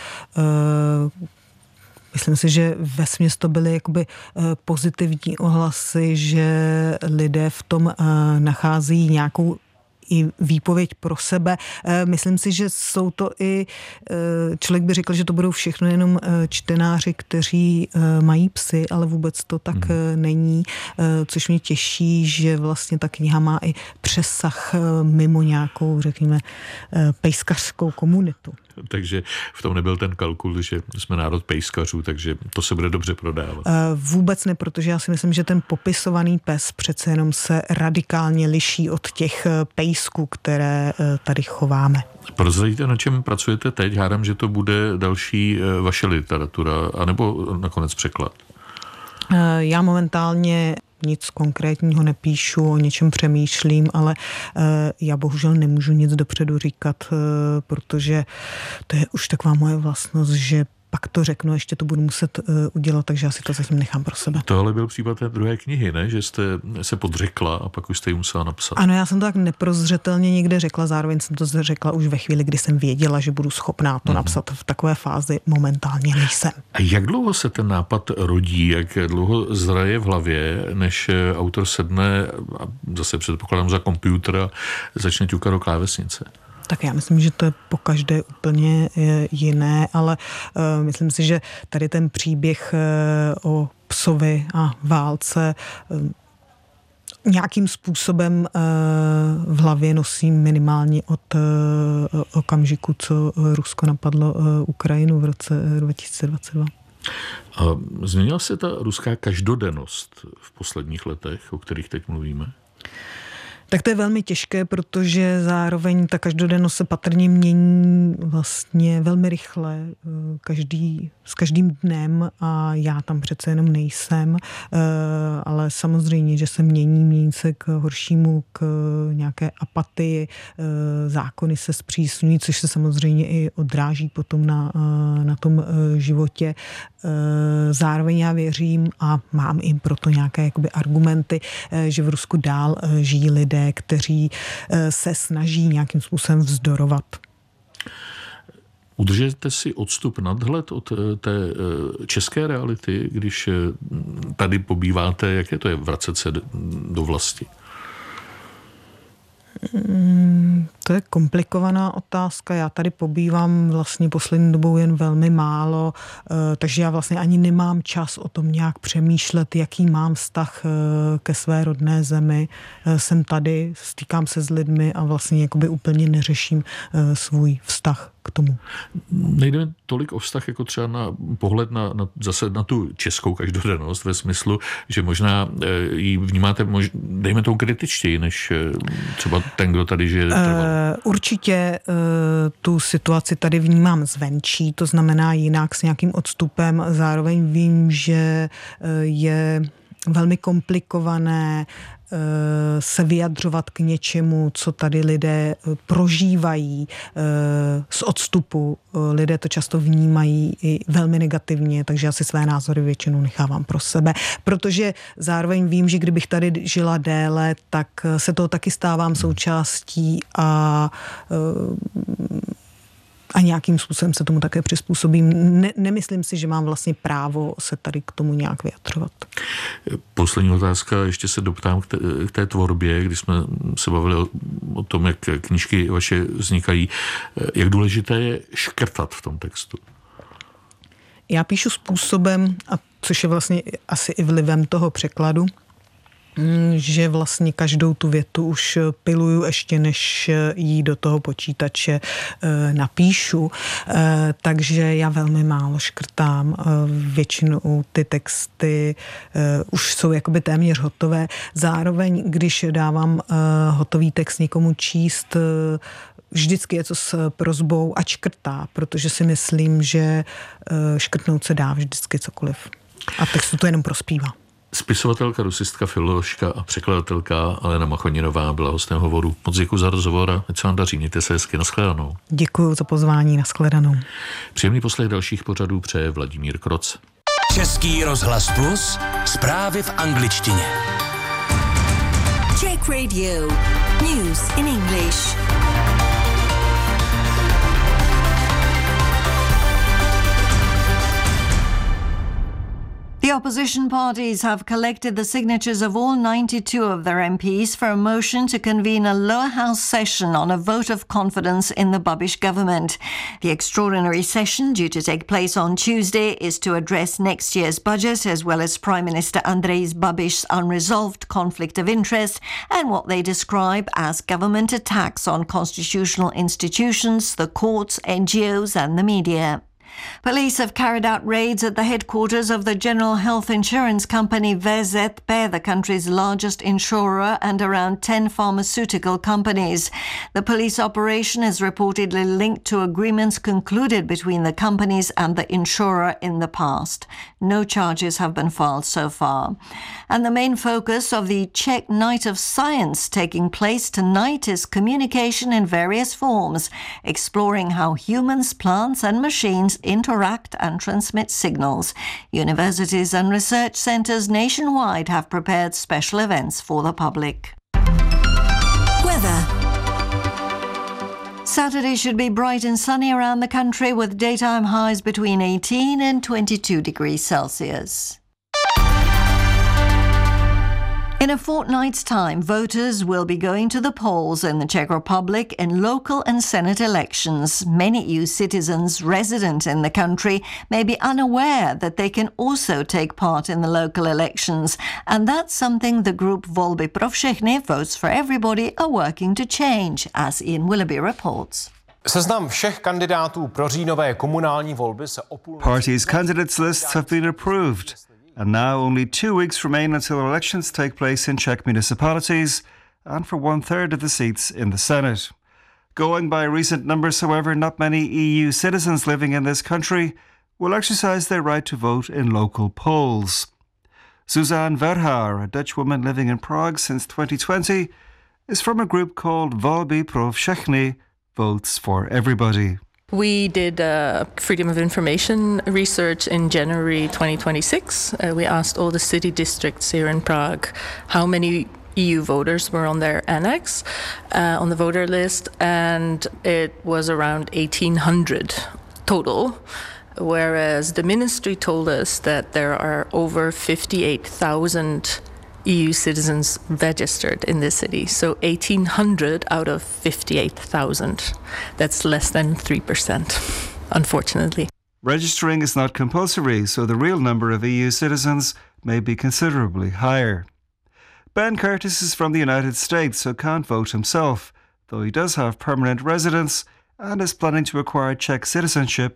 Myslím si, že vesměs to byly jakoby pozitivní ohlasy, že lidé v tom nachází nějakou i výpověď pro sebe. Myslím si, že jsou to i, člověk by řekl, že to budou všechno jenom čtenáři, kteří mají psy, ale vůbec to tak hmm. není, což mě těší, že vlastně ta kniha má i přesah mimo nějakou, řekněme, pejskařskou komunitu. Takže v tom nebyl ten kalkul, že jsme národ pejskařů, takže to se bude dobře prodávat. Vůbec ne, protože já si myslím, že ten popisovaný pes přece jenom se radikálně liší od těch pejsků, které tady chováme. Prozradíte, na čem pracujete teď? Hádám, že to bude další vaše literatura, anebo nakonec překlad? Já momentálně nic konkrétního nepíšu, o něčem přemýšlím, ale já bohužel nemůžu nic dopředu říkat, protože to je už taková moje vlastnost, že pak to řeknu, ještě to budu muset uh, udělat, takže já si to zatím nechám pro sebe. To ale byl případ té druhé knihy, ne? Že jste se podřekla a pak už jste ji musela napsat. Ano, já jsem to tak neprozřetelně někde řekla, zároveň jsem to řekla už ve chvíli, kdy jsem věděla, že budu schopná to mm. napsat. V takové fázi momentálně nejsem. A jak dlouho se ten nápad rodí, jak dlouho zraje v hlavě, než autor sedne a zase předpokládám za počítač a začne ťukat do klávesnice? Tak já myslím, že to je po každé úplně jiné, ale uh, myslím si, že tady ten příběh uh, o psovi a válce uh, nějakým způsobem uh, v hlavě nosím minimálně od uh, okamžiku, co Rusko napadlo uh, Ukrajinu v roce dva tisíce dvacet dva. A změnila se ta ruská každodennost v posledních letech, o kterých teď mluvíme? Tak to je velmi těžké, protože zároveň ta každodennost se patrně mění vlastně velmi rychle každý, s každým dnem a já tam přece jenom nejsem, ale samozřejmě, že se mění, mění se k horšímu, k nějaké apatii, zákony se zpřísňují, což se samozřejmě i odráží potom na, na tom životě. Zároveň já věřím a mám i proto nějaké jakoby argumenty, že v Rusku dál žijí lidé, kteří se snaží nějakým způsobem vzdorovat. Udržujete si odstup, nadhled od té české reality, když tady pobýváte, jaké to je vracet se do vlasti? To je komplikovaná otázka. Já tady pobývám vlastně poslední dobou jen velmi málo, takže já vlastně ani nemám čas o tom nějak přemýšlet, jaký mám vztah ke své rodné zemi. Jsem tady, stýkám se s lidmi a vlastně jakoby úplně neřeším svůj vztah k tomu. Nejde mi tolik o vztah jako třeba na pohled na, na zase na tu českou každodennost ve smyslu, že možná ji vnímáte, mož, dejme tomu kritičtěji, než třeba ten, kdo tady žije trval. Určitě tu situaci tady vnímám zvenčí, to znamená jinak s nějakým odstupem. Zároveň vím, že je velmi komplikované se vyjadřovat k něčemu, co tady lidé prožívají z odstupu. Lidé to často vnímají i velmi negativně, takže já si své názory většinou nechávám pro sebe, protože zároveň vím, že kdybych tady žila déle, tak se toho taky stávám součástí a a nějakým způsobem se tomu také přizpůsobím. Ne, nemyslím si, že mám vlastně právo se tady k tomu nějak vyjadřovat. Poslední otázka, ještě se doptám k té, k té tvorbě, když jsme se bavili o, o tom, jak knížky vaše vznikají. Jak důležité je škrtat v tom textu? Já píšu způsobem, a což je vlastně asi i vlivem toho překladu, že vlastně každou tu větu už piluju ještě, než jí do toho počítače napíšu. Takže já velmi málo škrtám. Většinou ty texty už jsou jakoby téměř hotové. Zároveň, když dávám hotový text někomu číst, vždycky je to s prosbou, ať škrtá, protože si myslím, že škrtnout se dá vždycky cokoliv. A textu to jenom prospívá. Spisovatelka, rusistka, filoložka a překladatelka Alena Machoninová byla hostem hovoru. Moc děkuji za rozhovor a ať se vám daří. Mějte se hezky, nashledanou. Děkuji za pozvání, nashledanou. Příjemný poslech dalších pořadů přeje Vladimír Kroc. Český rozhlas Plus, zprávy v angličtině. Czech Radio, news in English. The opposition parties have collected the signatures of all ninety-two of their M Ps for a motion to convene a lower house session on a vote of confidence in the Babiš government. The extraordinary session, due to take place on Tuesday, is to address next year's budget as well as Prime Minister Andrej Babiš's unresolved conflict of interest and what they describe as government attacks on constitutional institutions, the courts, N G Os and the media. Police have carried out raids at the headquarters of the general health insurance company V Z P, the country's largest insurer, and around ten pharmaceutical companies. The police operation is reportedly linked to agreements concluded between the companies and the insurer in the past. No charges have been filed so far. And the main focus of the Czech Night of Science taking place tonight is communication in various forms, exploring how humans, plants and machines interact and transmit signals. Universities and research centres nationwide have prepared special events for the public. Weather. Saturday should be bright and sunny around the country with daytime highs between eighteen and twenty-two degrees Celsius. In a fortnight's time, voters will be going to the polls in the Czech Republic in local and Senate elections. Many E U citizens resident in the country may be unaware that they can also take part in the local elections, and that's something the group Volby pro všechny, Votes for Everybody, are working to change, as Ian Willoughby reports. Seznam všech kandidátů pro říjnové komunální volby se o půl... Parties' candidates lists have been approved. And now only two weeks remain until elections take place in Czech municipalities, and for one-third of the seats in the Senate. Going by recent numbers, however, not many E U citizens living in this country will exercise their right to vote in local polls. Suzanne Verhaar, a Dutch woman living in Prague since twenty twenty, is from a group called Volby pro Všechny, Votes for Everybody. We did uh, freedom of information research in January twenty twenty-six. Uh, we asked all the city districts here in Prague how many E U voters were on their annex, uh, on the voter list, and it was around eighteen hundred total, whereas the ministry told us that there are over fifty-eight thousand E U citizens registered in this city. So eighteen hundred out of fifty-eight thousand. That's less than three percent, unfortunately. Registering is not compulsory, so the real number of E U citizens may be considerably higher. Ben Curtis is from the United States, so can't vote himself, though he does have permanent residence and is planning to acquire Czech citizenship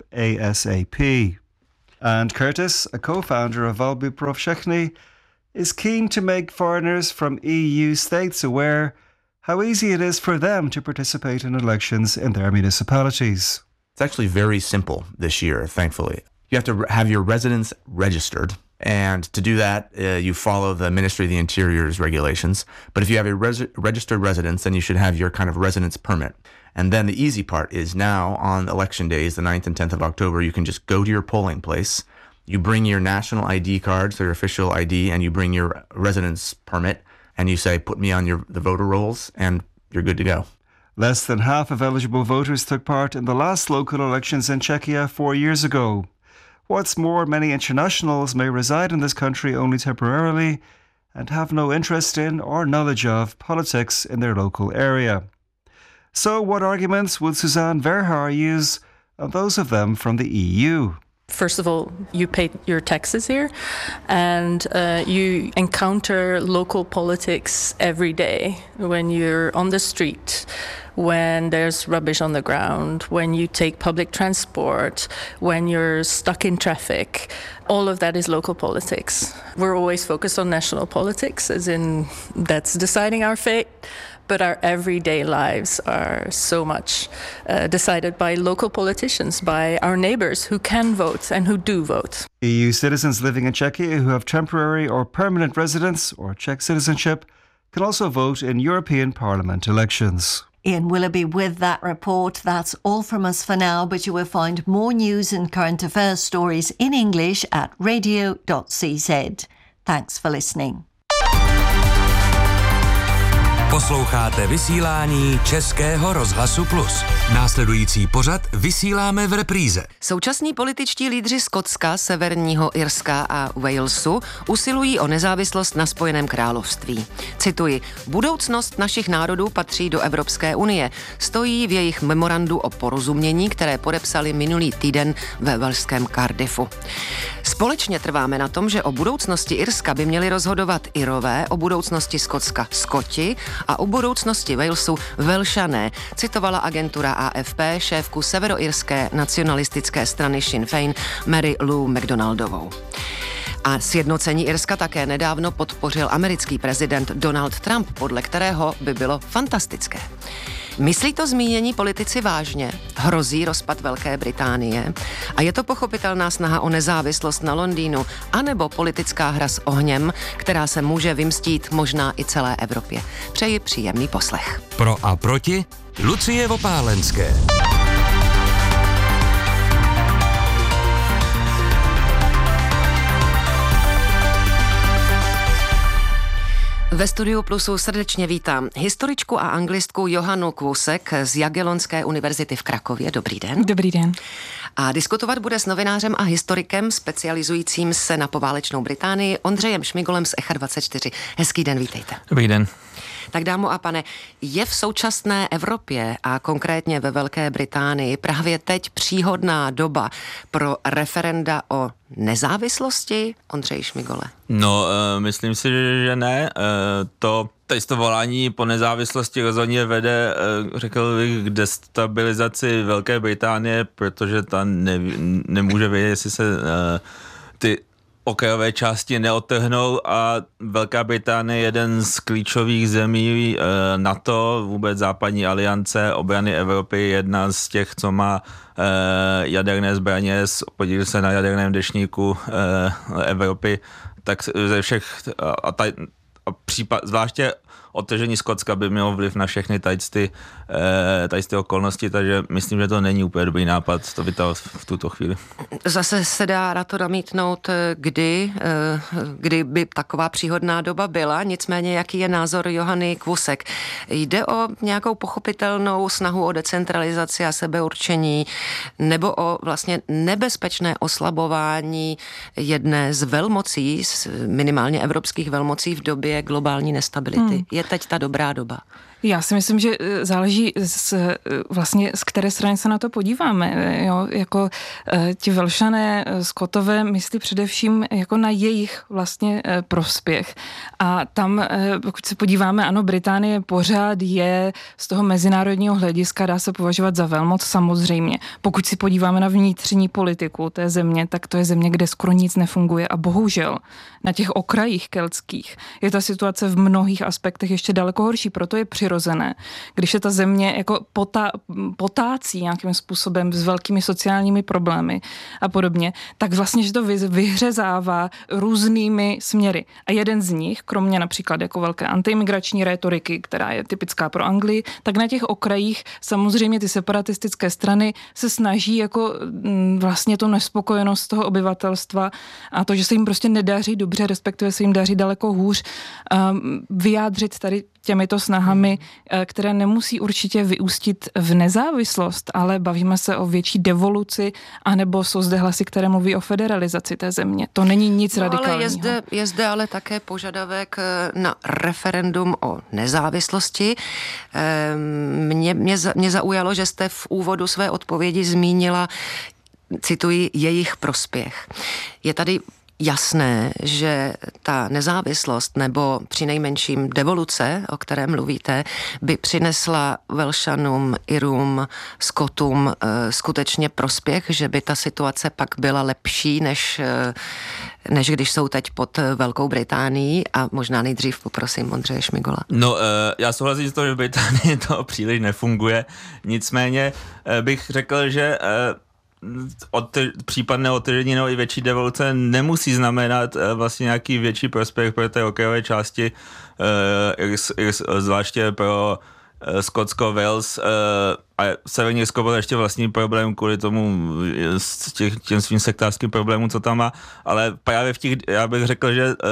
ASAP. And Curtis, a co-founder of Volby pro Všechny, is keen to make foreigners from E U states aware how easy it is for them to participate in elections in their municipalities. It's actually very simple this year, thankfully. You have to have your residence registered. And to do that, uh, you follow the Ministry of the Interior's regulations. But if you have a res- registered residence, then you should have your kind of residence permit. And then the easy part is now on election days, the ninth and tenth of October, you can just go to your polling place. You bring your national I D card, so your official I D, and you bring your residence permit, and you say, put me on your the voter rolls, and you're good to go. Less than half of eligible voters took part in the last local elections in Czechia four years ago. What's more, many internationals may reside in this country only temporarily and have no interest in or knowledge of politics in their local area. So what arguments would Suzanne Verhaar use, and those of them from the E U? First of all, you pay your taxes here, and uh, you encounter local politics every day when you're on the street, when there's rubbish on the ground, when you take public transport, when you're stuck in traffic. All of that is local politics. We're always focused on national politics, as in that's deciding our fate. But our everyday lives are so much uh, decided by local politicians, by our neighbors who can vote and who do vote. E U citizens living in Czechia who have temporary or permanent residence or Czech citizenship can also vote in European Parliament elections. Ian Willoughby with that report. That's all from us for now, but you will find more news and current affairs stories in English at radio dot c z. Thanks for listening. Posloucháte vysílání Českého rozhlasu Plus. Následující pořad vysíláme v repríze. Současní političtí lídři Skotska, Severního Irska a Walesu usilují o nezávislost na Spojeném království. Cituji, budoucnost našich národů patří do Evropské unie. Stojí v jejich memorandu o porozumění, které podepsali minulý týden ve velšském Cardiffu. Společně trváme na tom, že o budoucnosti Irska by měli rozhodovat Irové, o budoucnosti Skotska Skoti a o budoucnosti Walesu Velšané, citovala agentura A F P šéfku severoirské nacionalistické strany Sinn Féin Mary Lou McDonaldovou. A sjednocení Irska také nedávno podpořil americký prezident Donald Trump, podle kterého by bylo fantastické. Myslí to zmínění politici vážně? Hrozí rozpad Velké Británie? A je to pochopitelná snaha o nezávislost na Londýnu, anebo politická hra s ohněm, která se může vymstít možná i celé Evropě? Přeji příjemný poslech. Pro a proti Lucie Vopálenské. Ve studiu Plusu srdečně vítám historičku a anglistku Johanu Kvousek z Jagellonské univerzity v Krakově. Dobrý den. Dobrý den. A diskutovat bude s novinářem a historikem specializujícím se na poválečnou Británii Ondřejem Šmigolem z Echa dvacet čtyři. Hezký den, vítejte. Dobrý den. Tak dámo a pane, je v současné Evropě a konkrétně ve Velké Británii právě teď příhodná doba pro referenda o nezávislosti? Ondřej Šmigole. No, uh, myslím si, že ne. Uh, to testování po nezávislosti rozhodně vede, uh, řekl bych, k destabilizaci Velké Británie, protože ta ne, nemůže vědět, jestli se uh, ty okrajové části neodtrhnou a Velká Británie je jeden z klíčových zemí NATO, vůbec západní aliance, obrany Evropy, jedna z těch, co má jaderné zbraně, podílí se na jaderném deštníku Evropy, tak ze všech a, taj, a případ, zvláště odtržení Skotska by mělo vliv na všechny tady ty, tady ty okolnosti, takže myslím, že to není úplně dobrý nápad to vytáhnout v tuto chvíli. Zase se dá na to namítnout, kdy, kdy by taková příhodná doba byla, nicméně jaký je názor Johany Kvusek. Jde o nějakou pochopitelnou snahu o decentralizaci a sebeurčení nebo o vlastně nebezpečné oslabování jedné z velmocí, minimálně evropských velmocí v době globální nestability. Hmm. Je teď ta dobrá doba? Já si myslím, že záleží z, vlastně z které strany se na to podíváme. Jo? Jako ti Velšané, Skotové myslí především jako na jejich vlastně prospěch. A tam, pokud se podíváme, ano, Británie pořád je z toho mezinárodního hlediska, dá se považovat za velmoc samozřejmě. Pokud si podíváme na vnitřní politiku té země, tak to je země, kde skoro nic nefunguje a bohužel na těch okrajích keltských je ta situace v mnohých aspektech ještě daleko horší, proto je přirozené, když se ta země jako potá, potácí nějakým způsobem s velkými sociálními problémy a podobně, tak vlastně, že to vyhřezává různými směry. A jeden z nich, kromě například jako velké antiimigrační rétoriky, která je typická pro Anglii, tak na těch okrajích samozřejmě ty separatistické strany se snaží jako vlastně tu nespokojenost toho obyvatelstva a to, že se jim prostě nedaří dobře, respektive se jim daří daleko hůř, vyjádřit tady těmito snahami, které nemusí určitě vyústit v nezávislost, ale bavíme se o větší devoluci, anebo jsou zde hlasy, které mluví o federalizaci té země. To není nic no, radikálního. Ale je zde, je zde ale také požadavek na referendum o nezávislosti. Mě, mě, mě zaujalo, že jste v úvodu své odpovědi zmínila, cituji, jejich prospěch. Je tady jasné, že ta nezávislost nebo přinejmenším devoluce, o které mluvíte, by přinesla Velšanům, Irům, Skotům e, skutečně prospěch, že by ta situace pak byla lepší, než, e, než když jsou teď pod Velkou Británií a možná nejdřív poprosím Ondřeje Šmigola. No, e, já souhlasím s tím, že v Británii to příliš nefunguje, nicméně e, bych řekl, že e, Od, případné otevření nebo i větší devoluce nemusí znamenat e, vlastně nějaký větší prospěch pro té okrajové části, e, zvláště pro e, Skotsko, Wales e, a Severní Irsko byl ještě vlastní problém kvůli tomu s těch, těm svým sektářským problémům, co tam má, ale právě v těch, já bych řekl, že e,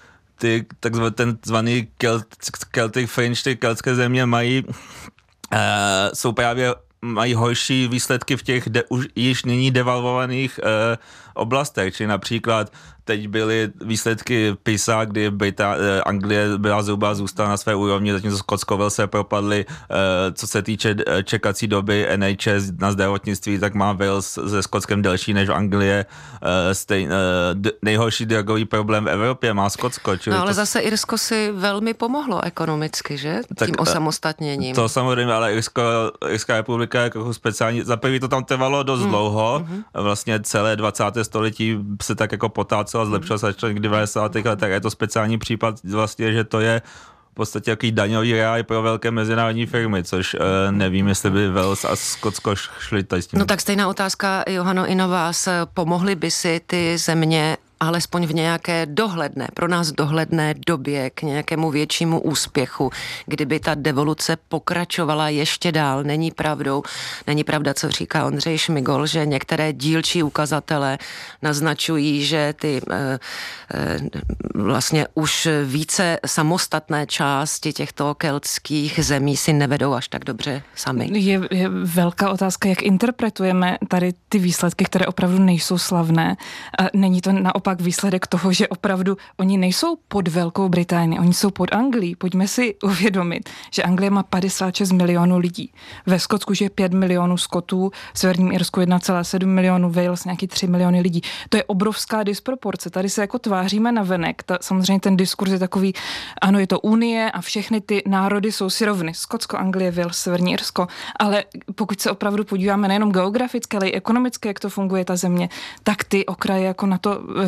ty takzvaný ten zvaný Celt, Celtic Fringe, ty keltské země mají, e, jsou právě mají horší výsledky v těch de, už již nyní devalvovaných e, oblastech, či například teď byly výsledky PISA, kdy Brita, e, Anglie byla zhruba zůstala na své úrovni, zatímco Skotsko, Wales se propadly, e, co se týče čekací doby N H S na zdravotnictví, tak má Wales se Skotskem delší než Anglie, e, stej, e, d, nejhorší drogový problém v Evropě má Skotsko. No ale to, zase Irsko si velmi pomohlo ekonomicky, že? Tak, tím osamostatněním. To samozřejmě, ale Irsko, Irská republika jako speciální, za první to tam trvalo dost mm. dlouho, mm. vlastně celé dvacáté století se tak jako potácelo a zlepšilo se až někdy v devadesátých letech. Je to speciální případ vlastně, že to je v podstatě jaký daňový ráj pro velké mezinárodní firmy, což e, nevím, jestli by Wales a Skotsko šli tady s tím. No tak stejná otázka, Johano, i na vás. Pomohly by si ty země alespoň v nějaké dohledné, pro nás dohledné době k nějakému většímu úspěchu, kdyby ta devoluce pokračovala ještě dál. Není pravdou, není pravda, co říká Ondřej Šmigol, že některé dílčí ukazatele naznačují, že ty e, e, vlastně už více samostatné části těchto keltských zemí si nevedou až tak dobře sami. Je, je velká otázka, jak interpretujeme tady ty výsledky, které opravdu nejsou slavné. Není to naopak výsledek toho, že opravdu oni nejsou pod Velkou Británii, oni jsou pod Anglií. Pojďme si uvědomit, že Anglie má padesát šest milionů lidí. Ve Skotsku je pět milionů Skotů, v Severním Irsku jedna celá sedm milionů, Wales nějaký tři miliony lidí. To je obrovská disproporce. Tady se jako tváříme na venek. Ta, samozřejmě ten diskurs je takový, ano, je to Unie a všechny ty národy jsou si rovny. Skotsko, Anglie, Wales, Severní Irsko. Ale pokud se opravdu podíváme nejenom geograficky, ale i ekonomicky, jak to funguje ta země, tak ty okraje jako na to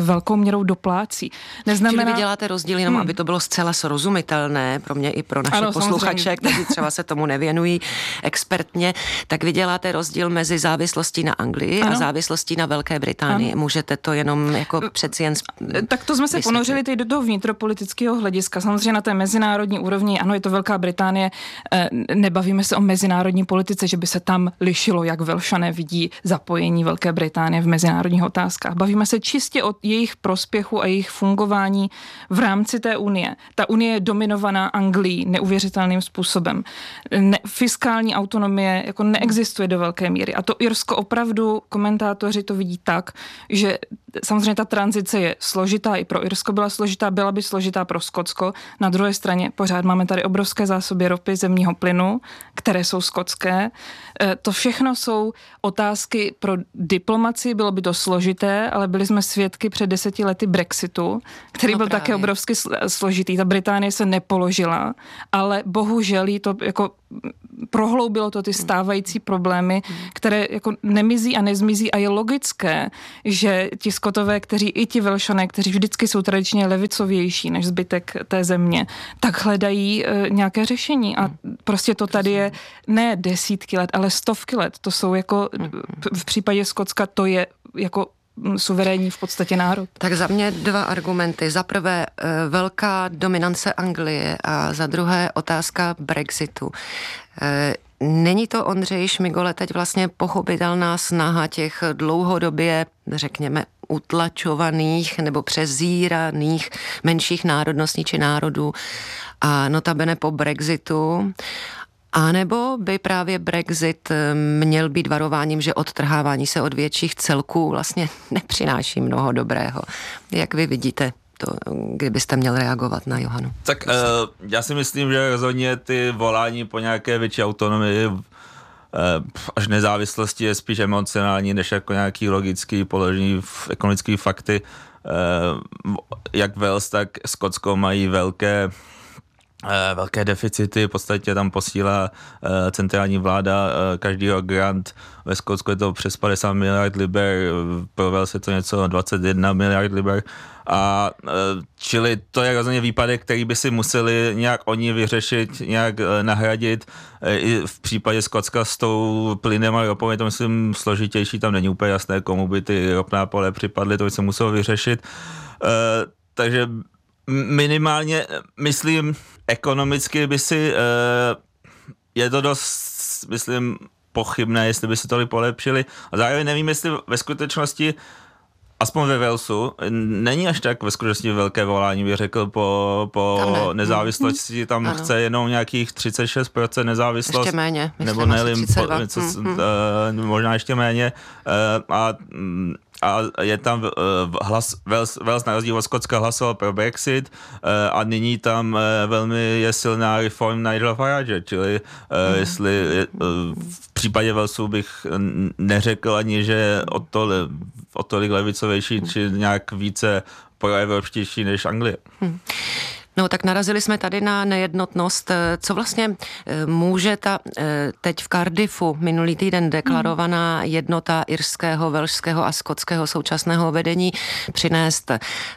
velkou měrou doplácí. Neznamená... Čili vy děláte rozdíl jenom, hmm. aby to bylo zcela srozumitelné pro mě i pro naše ano, posluchače, kteří třeba se tomu nevěnují expertně, tak vy děláte rozdíl mezi závislostí na Anglii ano. a závislostí na Velké Británii. Ano. Můžete to jenom jako přeci jen tak to jsme se vysvětlit. Ponořili teď do toho vnitropolitického hlediska. Samozřejmě na té mezinárodní úrovni, ano, je to Velká Británie, nebavíme se o mezinárodní politice, že by se tam lišilo, jak Velšané vidí zapojení Velké Británie v mezinárodních otázkách. Bavíme se čistě o jejich prospěchu a jejich fungování v rámci té unie. Ta unie je dominovaná Anglií neuvěřitelným způsobem. Ne, fiskální autonomie jako neexistuje do velké míry. A to Irsko opravdu, komentátoři to vidí tak, že samozřejmě ta tranzice je složitá, i pro Irsko byla složitá, byla by složitá pro Skotsko. Na druhé straně pořád máme tady obrovské zásoby ropy, zemního plynu, které jsou skotské. To všechno jsou otázky pro diplomacii, bylo by to složité, ale byli jsme svědky před deseti lety Brexitu, který no byl právě také obrovsky složitý. Ta Británie se nepoložila, ale bohužel jí to jako prohloubilo to ty stávající problémy, které jako nemizí a nezmizí a je logické, že ti Skotové, kteří i ti Velšané, kteří vždycky jsou tradičně levicovější než zbytek té země, tak hledají e, nějaké řešení a prostě to tady je ne desítky let, ale stovky let. To jsou jako v případě Skotska to je jako suverénní v podstatě národ. Tak za mě dva argumenty. Za prvé velká dominance Anglie a za druhé otázka Brexitu. Není to, Ondřej Šmigole, teď vlastně pochopitelná snaha těch dlouhodobě, řekněme, utlačovaných nebo přezíraných menších národností či národů a notabene po Brexitu. A nebo by právě Brexit měl být varováním, že odtrhávání se od větších celků vlastně nepřináší mnoho dobrého. Jak vy vidíte to, kdybyste měl reagovat na Johanu? Tak uh, já si myslím, že rozhodně ty volání po nějaké větší autonomii uh, až nezávislosti je spíš emocionální, než jako nějaký logický položený ekonomický fakty. Uh, jak Wales, tak Skotsko mají velké velké deficity, v podstatě tam posílá centrální vláda každý rok grant, ve Skotsku je to přes padesát miliard liber, pro Wales je to něco dvacet jedna miliard liber a čili to je rozhodně výpadek, který by si museli nějak oni vyřešit, nějak nahradit. I v případě Skotska s tou plynem a ropou je to myslím složitější, tam není úplně jasné, komu by ty ropná pole připadly, to by se muselo vyřešit. Takže minimálně, myslím, ekonomicky by si, je to dost, myslím, pochybné, jestli by si tolik polepšili. A zároveň nevím, jestli ve skutečnosti, aspoň ve Walesu, není až tak ve skutečnosti velké volání, bych řekl, po, po ne. nezávislosti. Tam ano. chce jenom nějakých třicet šest procent nezávislost. Ještě méně. Nebo nevím, něco, mm, mm. možná ještě méně. A a je tam uh, hlas, Wales, Wales na rozdíl od Skotska hlasoval pro Brexit uh, a nyní tam uh, velmi je silná reform Nigela Farage, čili uh, mm. jestli uh, v případě Walesu bych neřekl ani, že o, to, o tolik levicovější, mm. či nějak více proevropštější než Anglie. Mm. No tak narazili jsme tady na nejednotnost. Co vlastně může ta teď v Cardiffu minulý týden deklarovaná jednota irského, velšského a skotského současného vedení přinést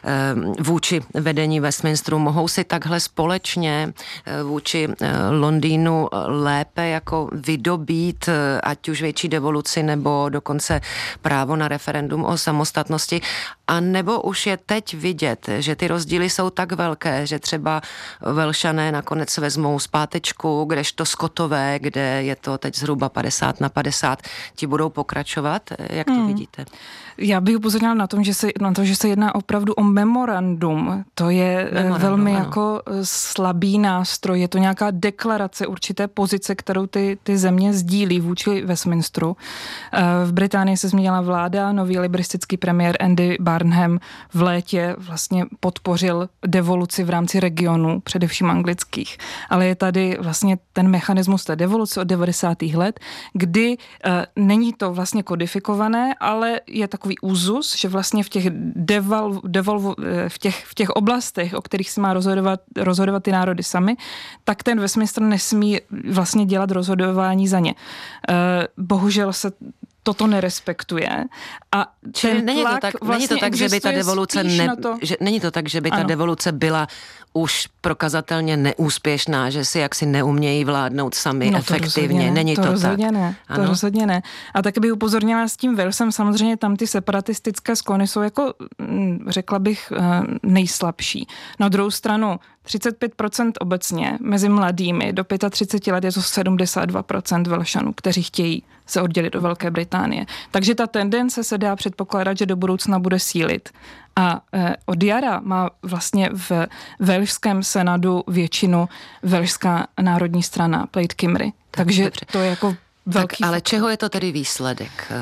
vůči vedení Westminsteru? Mohou si takhle společně vůči Londýnu lépe jako vydobít ať už větší devoluci nebo dokonce právo na referendum o samostatnosti? A nebo už je teď vidět, že ty rozdíly jsou tak velké, že třeba Velšané nakonec vezmou zpátečku, kdežto Skotové, kde je to teď zhruba padesát na padesát, ti budou pokračovat? Jak to hmm. vidíte? Já bych upozornila na tom, že se, na to, že se jedná opravdu o memorandum. To je memorandum, velmi ano. jako slabý nástroj. Je to nějaká deklarace určité pozice, kterou ty, ty země sdílí vůči Westminsteru. V Británii se změnila vláda, nový liberistický premiér Andy Burnham v létě vlastně podpořil devoluci v rámci regionů, především anglických. Ale je tady vlastně ten mechanismus té devoluce od devadesátých let, kdy e, není to vlastně kodifikované, ale je takový úzus, že vlastně v těch, deval, devolvu, v těch, v těch oblastech, o kterých si má rozhodovat, rozhodovat ty národy sami, tak ten Westminster nesmí vlastně dělat rozhodování za ně. E, bohužel se toto nerespektuje. A ten není to tlak tak, vlastně není to tak, že by ta devoluce ne, to... že, není to tak, že by ta ano. devoluce byla už prokazatelně neúspěšná, že si jaksi neumějí vládnout sami no, efektivně. To není to, to rozhodně tak. Ne, to ano? rozhodně ne. A taky bych upozornila s tím Walesem, samozřejmě tam ty separatistické sklony jsou jako, řekla bych, nejslabší. Na druhou stranu třicet pět procent obecně mezi mladými do třiceti pěti let je to sedmdesát dva procent Velšanů, kteří chtějí se oddělit do Velké Británie. Takže ta tendence se dá předpokládat, že do budoucna bude sílit. A eh, od jara má vlastně v velšském senatu většinu velšská národní strana Plaid Cymru. Tak, Takže dobře. to je jako velký... Tak, ale fakt. čeho je to tedy výsledek?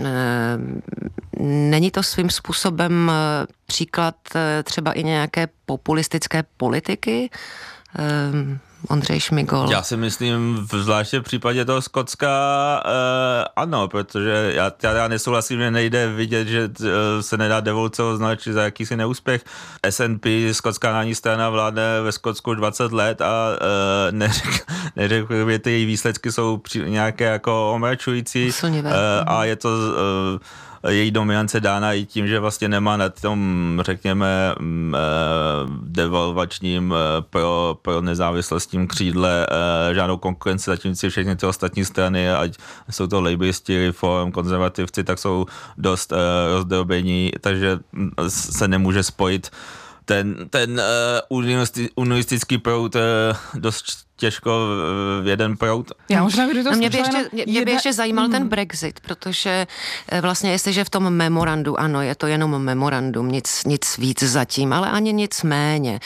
Není to svým způsobem příklad třeba i nějaké populistické politiky? Ondřej Šmigol. Já si myslím, zvláště v případě toho Skotska, eh, ano, protože já, já, já nesouhlasím, že nejde vidět, že eh, se nedá devoluce označit za jakýsi neúspěch. S N P, skotská národní strana, vládne ve Skotsku dvacet let a eh, neřekl, neřekl, že ty její výsledky jsou při, nějaké jako omračující eh, a je to eh, její dominance dána i tím, že vlastně nemá na tom, řekněme, devalvačním pro, pro nezávislostním křídle žádnou konkurenci, zatímco všechny ty ostatní strany, ať jsou to laboristi, reform, konzervativci, tak jsou dost rozdrobení, takže se nemůže spojit ten, ten unionistický proud dost těžko v jeden proud. Já možná bych to no mě by ještě, mě jedna... by ještě zajímal hmm. ten Brexit, protože vlastně jestliže v tom memorandu, ano, je to jenom memorandum, nic, nic víc zatím, ale ani nic méně.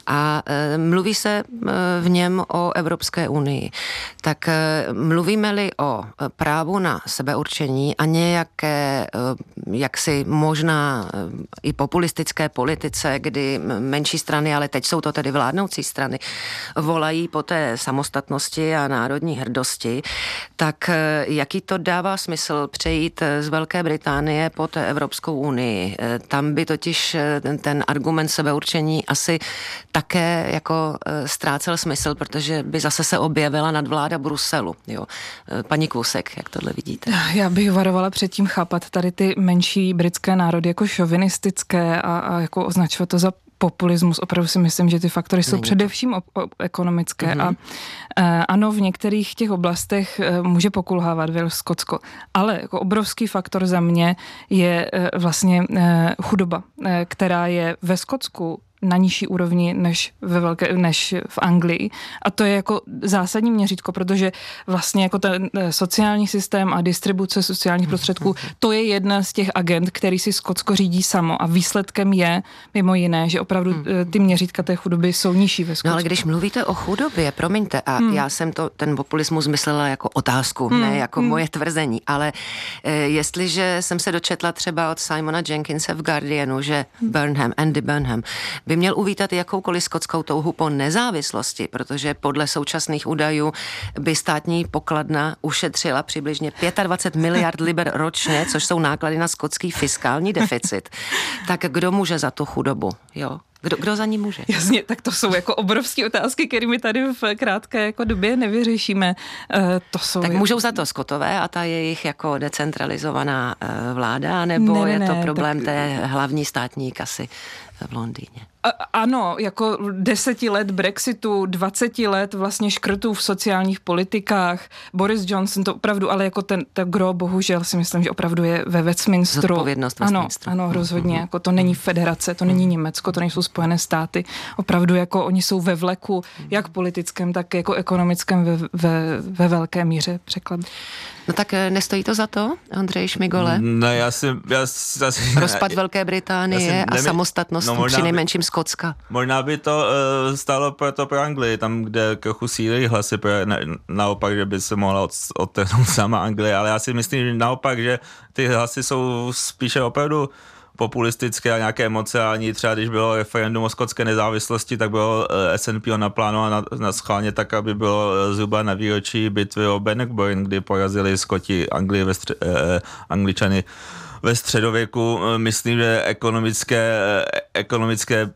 A e, mluví se e, v něm o Evropské unii. Tak e, mluvíme-li o právu na sebeurčení a nějaké e, jaksi možná e, i populistické politice, kdy menší strany, ale teď jsou to tedy vládnoucí strany, volají po té samostatnosti a národní hrdosti, tak jaký to dává smysl přejít z Velké Británie pod Evropskou unii? Tam by totiž ten, ten argument sebeurčení asi také jako ztrácel smysl, protože by zase se objevila nadvláda Bruselu. Jo. Paní Klusek, jak tohle vidíte? Já bych varovala předtím chápat tady ty menší britské národy jako šovinistické a, a jako označovat to za populismus. Opravdu si myslím, že ty faktory jsou Není především o, o, ekonomické. Mm-hmm. A e, ano, v některých těch oblastech e, může pokulhávat Wales, Skotsko. Ale jako obrovský faktor za mě je e, vlastně e, chudoba, e, která je ve Skotsku na nižší úrovni než, ve velké, než v Anglii. A to je jako zásadní měřítko, protože vlastně jako ten sociální systém a distribuce sociálních prostředků, to je jedna z těch agent, který si Skotsko řídí samo. A výsledkem je mimo jiné, že opravdu ty měřítka té chudoby jsou nižší ve Skotsku. No ale když mluvíte o chudobě, promiňte, a hmm. já jsem to, ten populismus myslela jako otázku, hmm. ne jako hmm. moje tvrzení, ale e, jestliže jsem se dočetla třeba od Simona Jenkinse v Guardianu, že Burnham, Andy Burnham, by měl uvítat jakoukoliv skotskou touhu po nezávislosti, protože podle současných údajů by státní pokladna ušetřila přibližně dvacet pět miliard liber ročně, což jsou náklady na skotský fiskální deficit. Tak kdo může za tu chudobu? Jo? Kdo, kdo za ní může? Jasně, tak to jsou jako obrovské otázky, které my tady v krátké jako době nevyřešíme. E, to jsou tak je... můžou za to Skotové a ta jejich jako decentralizovaná vláda, nebo ne, ne, je to ne, problém tak... té hlavní státní kasy v Londýně? A, ano, jako deseti let Brexitu, dvaceti let vlastně škrtů v sociálních politikách. Boris Johnson to opravdu, ale jako ten, ten gro, bohužel si myslím, že opravdu je ve Westminsteru. Zodpovědnost Westminsteru. Ano, ano, rozhodně. Mm-hmm. Jako to není federace, to není Německo, to nejsou Spojené státy. Opravdu jako oni jsou ve vleku, jak politickém, tak jako ekonomickém ve, ve, ve velké míře, překlad. No tak nestojí to za to, Ondřej Šmigole? No já si... Já si Rozpad Velké Británie a samostatnost no, při nejmenším Skotska. Možná by to uh, stálo pro to pro Anglii, tam, kde trochu sílí hlasy, pro, na, naopak, že by se mohla od, odtrhnout sama Anglie, ale já si myslím, že naopak, že ty hlasy jsou spíše opravdu populistické a nějaké emocionální. Třeba když bylo referendum o skotské nezávislosti, tak bylo S N P naplánováno na, na schválně tak, aby bylo zhruba na výročí bitvy o Bannockburn, kdy porazili Skoti Anglii ve stře- eh, Angličany ve středověku. Myslím, že ekonomické, ekonomické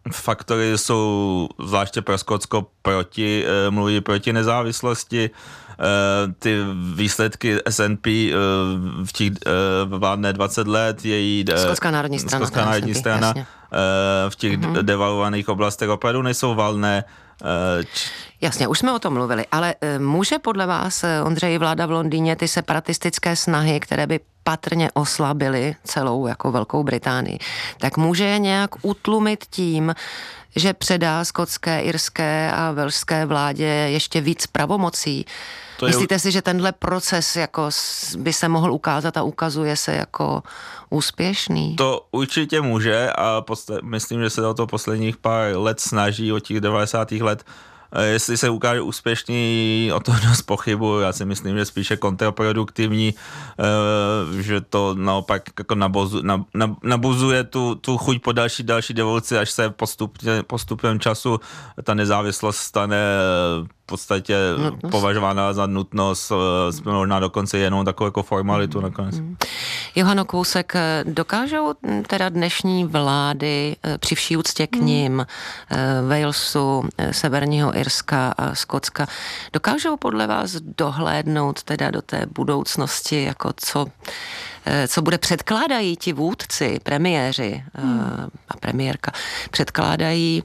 faktory jsou zvláště pro Skotsko proti, mluví proti nezávislosti. Ty výsledky S and P v těch vládne dvacet let, její Skotská národní strana, Skotská národní S and P, strana v těch mm-hmm. devalvovaných oblastech opravdu nejsou valné. Jasně, už jsme o tom mluvili, ale může podle vás, Ondřej, vláda v Londýně ty separatistické snahy, které by patrně oslabily celou jako Velkou Británii, tak může je nějak utlumit tím, že předá skotské, irské a velšské vládě ještě víc pravomocí? To Myslíte je... si, že tenhle proces jako by se mohl ukázat a ukazuje se jako úspěšný? To určitě může a posle... myslím, že se o to posledních pár let snaží od těch devadesátých let. Jestli se ukáže úspěšný, o to dost pochybuji. Já si myslím, že spíše kontraproduktivní, že to naopak jako nabozu, nabuzuje tu, tu chuť po další, další devoluci, až se postupně, postupem času ta nezávislost stane v podstatě nutnost. Považována za nutnost, možná dokonce jenom takovou jako formalitu nakonec. Mm. Johano Kousek, dokážou teda dnešní vlády při vší úctě k ním, mm. Walesu, Severního Irska a Skotska, dokážou podle vás dohlédnout teda do té budoucnosti, jako co, co bude předkládají ti vůdci, premiéři mm. a premiérka, předkládají